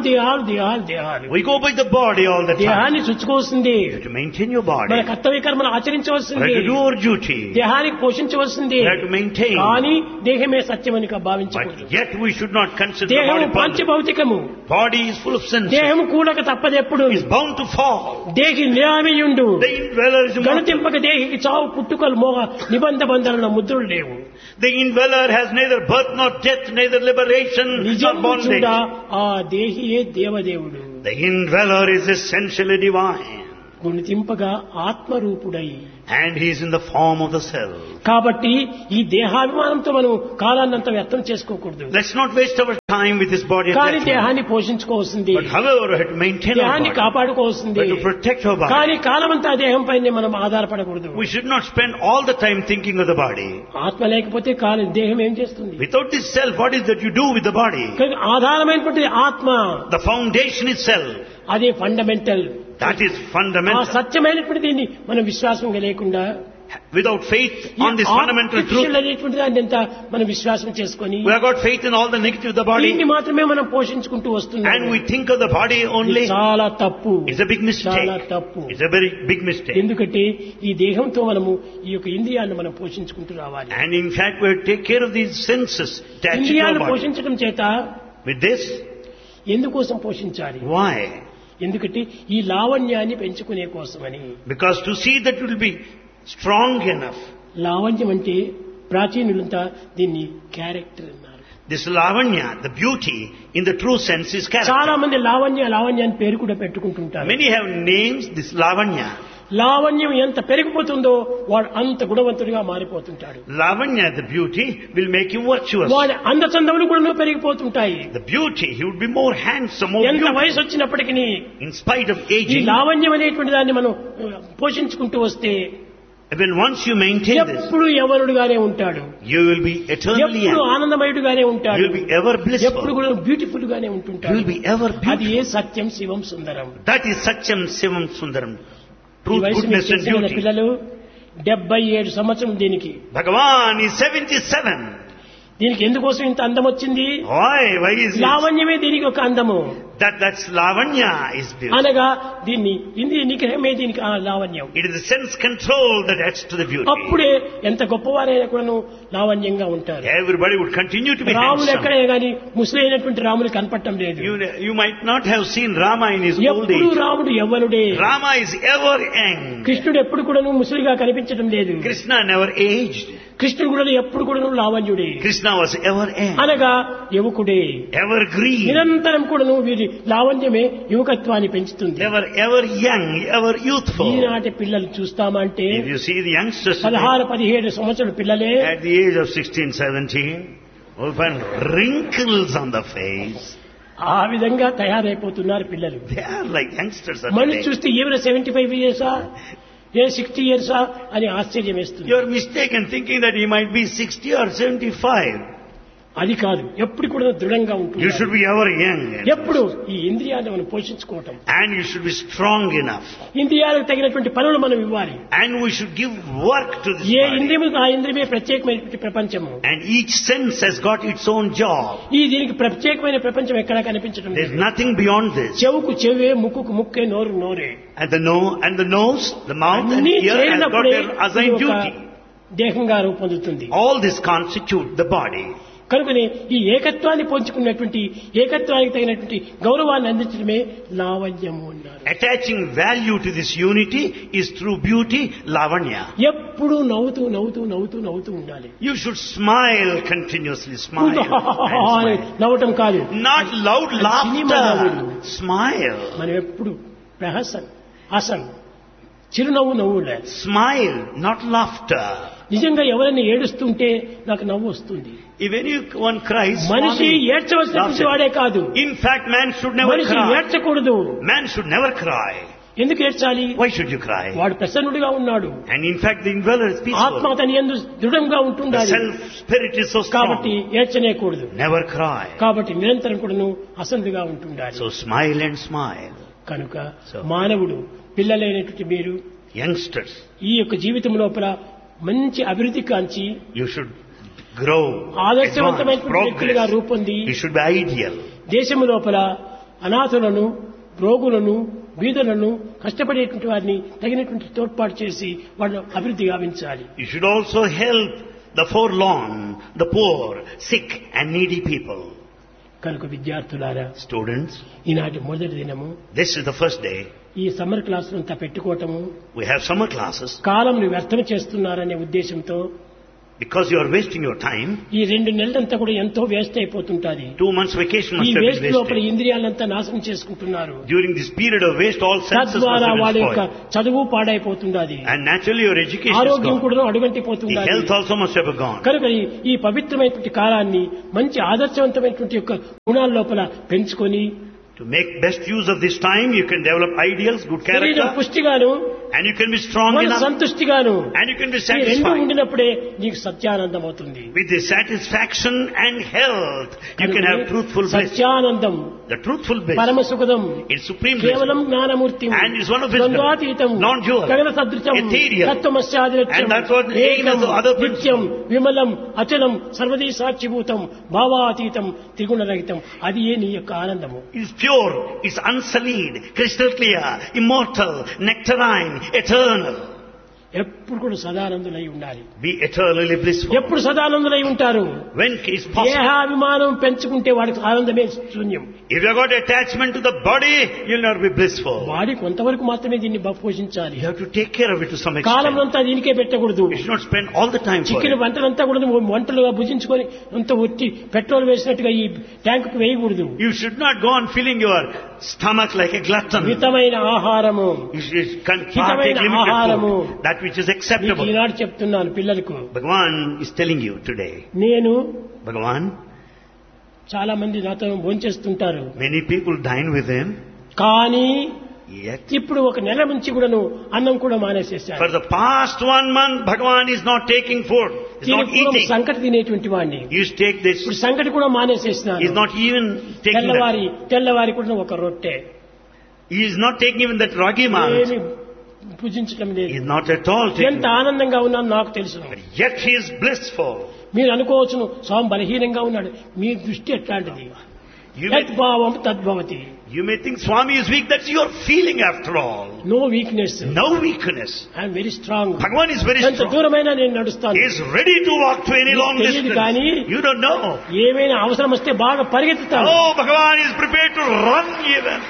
దేహాలు We go by the body all the time. దేహాన్ని చుచ్చుకోవాల్సింది, You have to maintain your body. మన కర్తవ్య కర్మను You ఆచరించవలసింది, have to do your duty. దేహానికి పోషించవలసింది. You have to maintain. కానీ దేహమే సత్యమని But భావించకూడదు. yet we should not consider the దేహము body permanent. పంచభౌతికము, Body is full of senses. దేహము కూడక తప్పదెప్పుడు, Is bound to fall. దేహి నిరామయుండు, The indweller is immortal. గణతింపక దేహికి చావు పుట్టుకలు మోహ నిబంధ బంధనల ముద్రలు లేవు. The indweller has neither birth nor death, neither liberation nor నిజము bondage. చూడ ఆ దేహియే దేవదేవుడు, The indweller is essentially divine. గుణతింపగా ఆత్మరూపుడై. And he is in the form of the self. కాబట్టి ఈ దేహాభిమానంతో మనం కాలాన్నంతా వ్యర్థం చేసుకోకూడదు. Let's not waste our time with this body కానీ attachment. దేహాన్ని పోషించుకోవాల్సింది, But however, we have to maintain our దేహాన్ని body. కాపాడుకోవాల్సింది. We have to protect our body. కానీ కాలమంతా దేహం పైనే మనం ఆధారపడకూడదు. We should not spend all the time thinking of the body. ఆత్మ లేకపోతే దేహం ఏం చేస్తుంది? Without this self, what is that you do with the body? కనుక ఆధారమైనటువంటి ఆత్మ, The foundation itself. అదే ఫండమెంటల్. That is ఆ fundamental. సత్యమైనటువంటి దీన్ని మనం విశ్వాసం లేకుండా Without faith on this fundamental truth, అనేటువంటి దాన్ని ఎంత మనం విశ్వాసం చేసుకొని we have got faith in all the negative of the body, దీన్ని మాత్రమే మనం పోషించుకుంటూ వస్తున్నాం. and we think of the body only. చాలా తప్పు. It's a big mistake. చాలా తప్పు. It's a very big mistake. ఎందుకంటే ఈ దేహంతో మనము ఈ యొక్క ఇంద్రియాలను మనం పోషించుకుంటూ రావాలి. And in fact, we have to take care of these senses attached to our ఇంద్రియాలను body. పోషించడం చేత With this, ఎందుకోసం పోషించాలి? why? ఎందుకంటే ఈ లావణ్యాన్ని పెంచుకునే కోసమని. Because to see that it will be strong enough. లావణ్యం అంటే ప్రాచీనులంతా దీన్ని క్యారెక్టర్ అన్నారు. This lavanya, the beauty in the true sense is character. చాలా మంది లావణ్య అని పేరు కూడా పెట్టుకుంటుంటారు. Many have names this lavanya. లావణ్యం ఎంత పెరిగిపోతుందో వాడు అంత గుణవంతుడిగా మారిపోతుంటాడు. Lavanya, the beauty, will make you virtuous. వాడి అందచందములు కూడా పెరిగిపోతుంటాయి. The beauty, he would be more handsome, more ఎంత beautiful. వయసు వచ్చినప్పటికీ In spite of ఈ aging, లావణ్యం అనేటువంటి దాన్ని మనం పోషించుకుంటూ వస్తే when once you maintain this, ఎప్పుడు యవనుడుగానే ఉంటాడు, you will be eternally ఎప్పుడు young. ఆనందమయుడుగానే ఉంటాడు, You will be ever ఎప్పుడు blissful. కూడా బ్యూటిఫుల్ గానే You ఉంటుంటాడు. will be ever అది ఏ beautiful. Satyam Shivam Sundaram. That is Satyam Sivam Sundaram. ఈ Truth, వయసు goodness మీకు and తెలిసిన beauty. పిల్లలు 77 సంవత్సరం దీనికి. Bhagavan is 77. దీనికి ఎందుకోసం ఇంత అందం వచ్చింది? Why is it? లావణ్యమే దీనికి ఒక అందము. That's lavanya is beauty. అనగా దీన్ని ఇంద్రియ నిగ్రహమే దీనికి ఆ లావణ్యం. It is the sense control that adds to the beauty. అప్పుడే ఎంత గొప్పవారైనా కూడాను లావణ్యంగా ఉంటారు. Everybody would continue to be Ramulu handsome. ఎక్కడే గాని ముసలైనటువంటి రాములు కనపడటం లేదు. You might not have seen Rama in his old ఎప్పుడు age. రాముడు యవ్వనుడే. Rama is ever young. కృష్ణుడు ఎప్పుడు కూడాను ముసలిగా కనిపించడం లేదు. Krishna never aged. కృష్ణుడు కూడా ఎప్పుడు కూడాను లావణ్యుడే. Krishna was ever young. అనగా యువకుడే. Evergreen. నిరంతరం కూడాను వీరి లావణ్యమే యువకత్వాన్ని పెంచుతుంది. Ever young, ever youthful. ఈనాటి పిల్లలు చూస్తామంటే If you see the youngsters today, 16-17 సంవత్సరాల పిల్లలే at the age of 16, 17, will find wrinkles on the face. ఆ విధంగా తయారైపోతున్నారు పిల్లలు. They are like youngsters of మనిషి today. చూస్తే ఏమైనా 75 ఇయర్సా 60 ఇయర్సా అని ఆశ్చర్యం వేస్తుంది. You are mistaken thinking that he might be 60 or 75. అది కాదు, ఎప్పుడు కూడా దృఢంగా You ఉంటుంది. should be ever young. ఎప్పుడు ఈ ఇంద్రియాలను మనం పోషించుకోవటం, And you should be strong enough. ఇంద్రియాలకు తగినటువంటి పనులు మనం ఇవ్వాలి. And we should give work to this A body. ఇంద్రియములకు ఆ ఇంద్రియమే ప్రత్యేకమైనటువంటి ప్రపంచము. And each sense has got its own job. ఈ దీనికి ప్రత్యేకమైన ప్రపంచం ఎక్కడా కనిపించడం There is లేదు. nothing beyond this. చెవుకు చెవే, ముక్కుకు ముక్కే, నోరు నోరే. And the nose, the mouth and అన్నీ ear has got చేరినప్పుడే their assigned ఇది ఒక duty. దేహంగా రూపొందుతుంది. All this constitute the body. కనుకనే ఈ ఏకత్వాన్ని పంచుకున్నటువంటి ఏకత్వానికి తగినటువంటి గౌరవాన్ని అందించడమే లావణ్యము అన్నారు. Attaching value to this unity is through beauty, lavanya. ఎప్పుడు నవ్వుతూ నవ్వుతూ నవ్వుతూ నవ్వుతూ ఉండాలి. You should smile continuously, smile. and smile. నవ్వటం కాదు, Not loud సినిమా laughter. నవ్వులు. Smile. మనం ఎప్పుడు ప్రహసన్, హసన్, చిరునవ్వు నవ్వులే. Smile, not laughter. నిజంగా ఎవరైనా ఏడుస్తుంటే నాకు నవ్వు వస్తుంది. If anyone cries, మనిషి Swami ఏడ్చవలసినటువంటి వాడే కాదు. In fact, man should never మనిషి cry. ఏడ్చకూడదు. Man should never cry. ఎందుకు ఏడ్చాలి? Why should you cry? వాడు ప్రసన్నుడిగా ఉన్నాడు. And in fact, the indweller is ఆత్మ peaceful. అతని యందు దృఢంగా The ఉంటుండాలి. self-spirit is so కాబట్టి strong. ఏడ్చనేకూడదు. Never cry. కాబట్టి నిరంతరం కూడాను అసందుగా ఉంటుండాలి. So smile and smile. కనుక మానవుడు పిల్లలైనటువంటి మీరు Youngsters, ఈ యొక్క జీవితం లోపల మంచి అభివృద్ధి కాంచి you should grow, advance, ఆదర్శవంతమైనటువంటి వ్యక్తులుగా progress. రూపొంది You should be ideal. దేశము లోపల అనాథులను, రోగులను, బీదలను, కష్టపడేటువంటి వారిని తగినటువంటి తోడ్పాటు చేసి వాళ్ళను అభివృద్ధి గావించాలి. You should also help the forlorn, the poor, sick and needy people. కనుక విద్యార్థులారా, Students, ఈనాటి మొదటి దినము this is the first day. ఈ summer క్లాసులంతా పెట్టుకోవటము We have summer classes. కాలంను వ్యర్థం చేస్తున్నారనే ఉద్దేశంతో Because you are wasting your time. ఈ 2 నెలలంతా కూడా ఎంతో వేస్ట్ అయిపోతుంటాది. 2 months vacation ఈ must have వేస్ట్ been లోపల wasted. ఇంద్రియాలంతా నాశనం చేసుకుంటున్నారు. During this period of waste, all senses must తద్వారా have వాళ్ళ been యొక్క spoiled. చదువు పాడైపోతుండాది. And naturally your education is ఆరోగ్యం gone. కూడా The అడుగంటిపోతుండాలి. health also must have gone. కనుక ఈ పవిత్రమైనటువంటి కాలాన్ని మంచి ఆదర్శవంతమైనటువంటి యొక్క గుణాల లోపల పెంచుకొని To make best use of this time, you can develop ideals, good శరీరం character, పుష్టిగాను, and you can be strong మన enough, సంతుష్టిగాను, and you can be ఈ రెండు satisfied. ఉండినప్పుడే నీకు సత్యానందం అవుతుంది. With the satisfaction and health, you can have truthful bliss. Satyanandam, The truthful bliss పరమ సుఖదం, is supreme bliss. కేవలం Gnanamurthy, And is one of wisdom, ద్వంద్వాతీతం, non-dual, గగన సదృశం, ethereal. తత్వమస్యాదిలక్ష్యం, And that's what ఏకం, the other నిత్యం, principle. విమలం, అచలం, సర్వదీ సాక్షిభూతం, భావాతీతం, త్రిగుణరహితం. అది ఏ నీ యొక్క ఆనందము. It's pure, it's unsullied, crystal clear, immortal, nectarine, eternal. ఎప్పుడు కూడా సదానందులై ఉండాలి. Be eternally blissful. ఎప్పుడు సదానందులై ఉంటారు? When is possible? దేహాభిమానం పెంచుకుంటే వాడికి ఆనందమే శూన్యం. If you have got attachment to the body, you'll never be blissful. వాడి కొంతవరకు మాత్రమే దీన్ని పోషించాలి. You have to take care of it to some column extent. అంతా దీనికే పెట్టకూడదు. You should not spend all the time for చిక్కిన it. వంటలంతా కూడా వంటలుగా భుజించుకొని అంత ఒట్టి పెట్రోల్ వేసినట్టుగా ఈ ట్యాంకుకు వేయకూడదు. You should not go on filling your stomach like a glutton. మితమైన ఆహారము, You should partake హితమైన limited ఆహారము. food, that which is మీకు acceptable. ఈనాడు చెప్తున్నాను పిల్లలకు. Bhagavan is telling you today. నేను Bhagavan, చాలా మంది నాతో భోంచేస్తుంటారు. many people dine with him, కానీ yet ఇప్పుడు 1 నెల నుంచి కూడాను అన్నం కూడా మానేసేసారు. for the past 1 month, Bhagavan is not taking food. He's not eating. సంకటి తినేటువంటి వాడిని He used to take this. ఇప్పుడు సంకటి కూడా మానేసేసినాను. He's not even taking that. తెల్లవారి కూడా ఒక రొట్టె, He is not taking even that ragi malt. ఏమి పూజించడం He లేదు. is not at all taking ఎంత ఆనందంగా ఉన్నాను నాకు తెలుసు. But yet he is blissful. మీరు అనుకోవచ్చును స్వామి బలహీనంగా ఉన్నాడు. మీ దృష్టి ఎట్లాంటిది? You may, యద్భావం తద్భవతి. you may think Swami is weak. That's your feeling after all. No weakness, No weakness. I'm very strong. Bhagavan is very ఎంత strong. దూరమైనా నేను నడుస్తాను. He is ready to walk to any long తెలియదు distance. కానీ You don't know. ఏమైనా అవసరం వస్తే బాగా పరిగెత్తుతాను. Oh, Bhagavan is prepared to run even.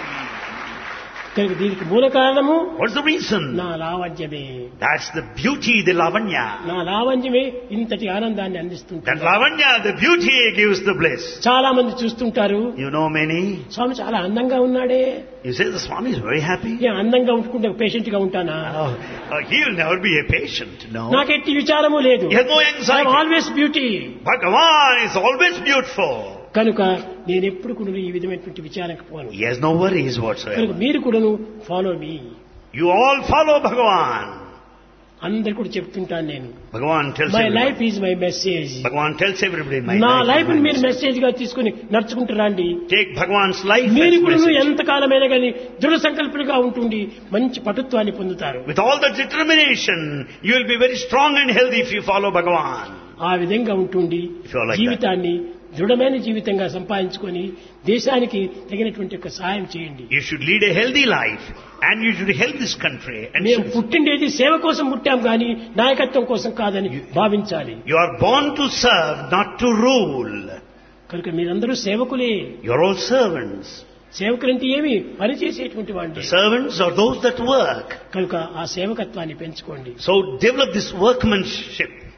కనుక దీనికి మూల కారణము What's the reason? నా లావణ్యమే. That's the beauty, the lavanya. నా లావణ్యమే ఇంతటి ఆనందాన్ని అందిస్తుంటారు. That lavanya, the beauty gives the bliss. చాలా మంది చూస్తుంటారు, You know many. స్వామి చాలా అందంగా ఉన్నాడే. You say the Swami is very happy. నేను అందంగా ఉంటుకుంటే పేషెంట్ గా ఉంటానా? He will never be a patient. No. నాకు ఎట్టి విచారము లేదు. He has no anxiety. Always beauty. Bhagavan is always beautiful. కనుక నేను ఎప్పుడు కూడా ఈ విధమైనటువంటి విచారణకు పోను. He has no worries కనుక whatsoever. మీరు కూడాను follow me. You all follow Bhagavan. అందరు కూడా చెప్తుంటాను నేను. Bhagavan tells my everybody. Life is my message. Bhagavan tells everybody, my నా life లైఫ్ is my మీరు message. మెసేజ్ గా తీసుకుని నడుచుకుంటూ రండి. Take Bhagavan's life మీరు as కూడా message. ఎంత కాలమైనా కానీ దృఢ సంకల్పులుగా ఉంటుండి మంచి పటుత్వాన్ని పొందుతారు. With all the determination, you will be very strong and healthy if you follow Bhagavan. ఆ విధంగా ఉంటుండి If you are like జీవితాన్ని దృఢమైన జీవితంగా సంపాదించుకొని దేశానికి తగినటువంటి ఒక సహాయం చేయండి. You should lead a healthy life and you should help this country. And మేము పుట్టిండేది సేవ కోసం పుట్టాం కానీ నాయకత్వం కోసం కాదని భావించాలి. you are born to serve, not to rule. కనుక మీరందరూ సేవకులే. You are all servants. సేవకులంటే ఏమి పని చేసేటువంటి The వాడి. servants are those that work. కనుక ఆ సేవకత్వాన్ని పెంచుకోండి. So develop this workmanship.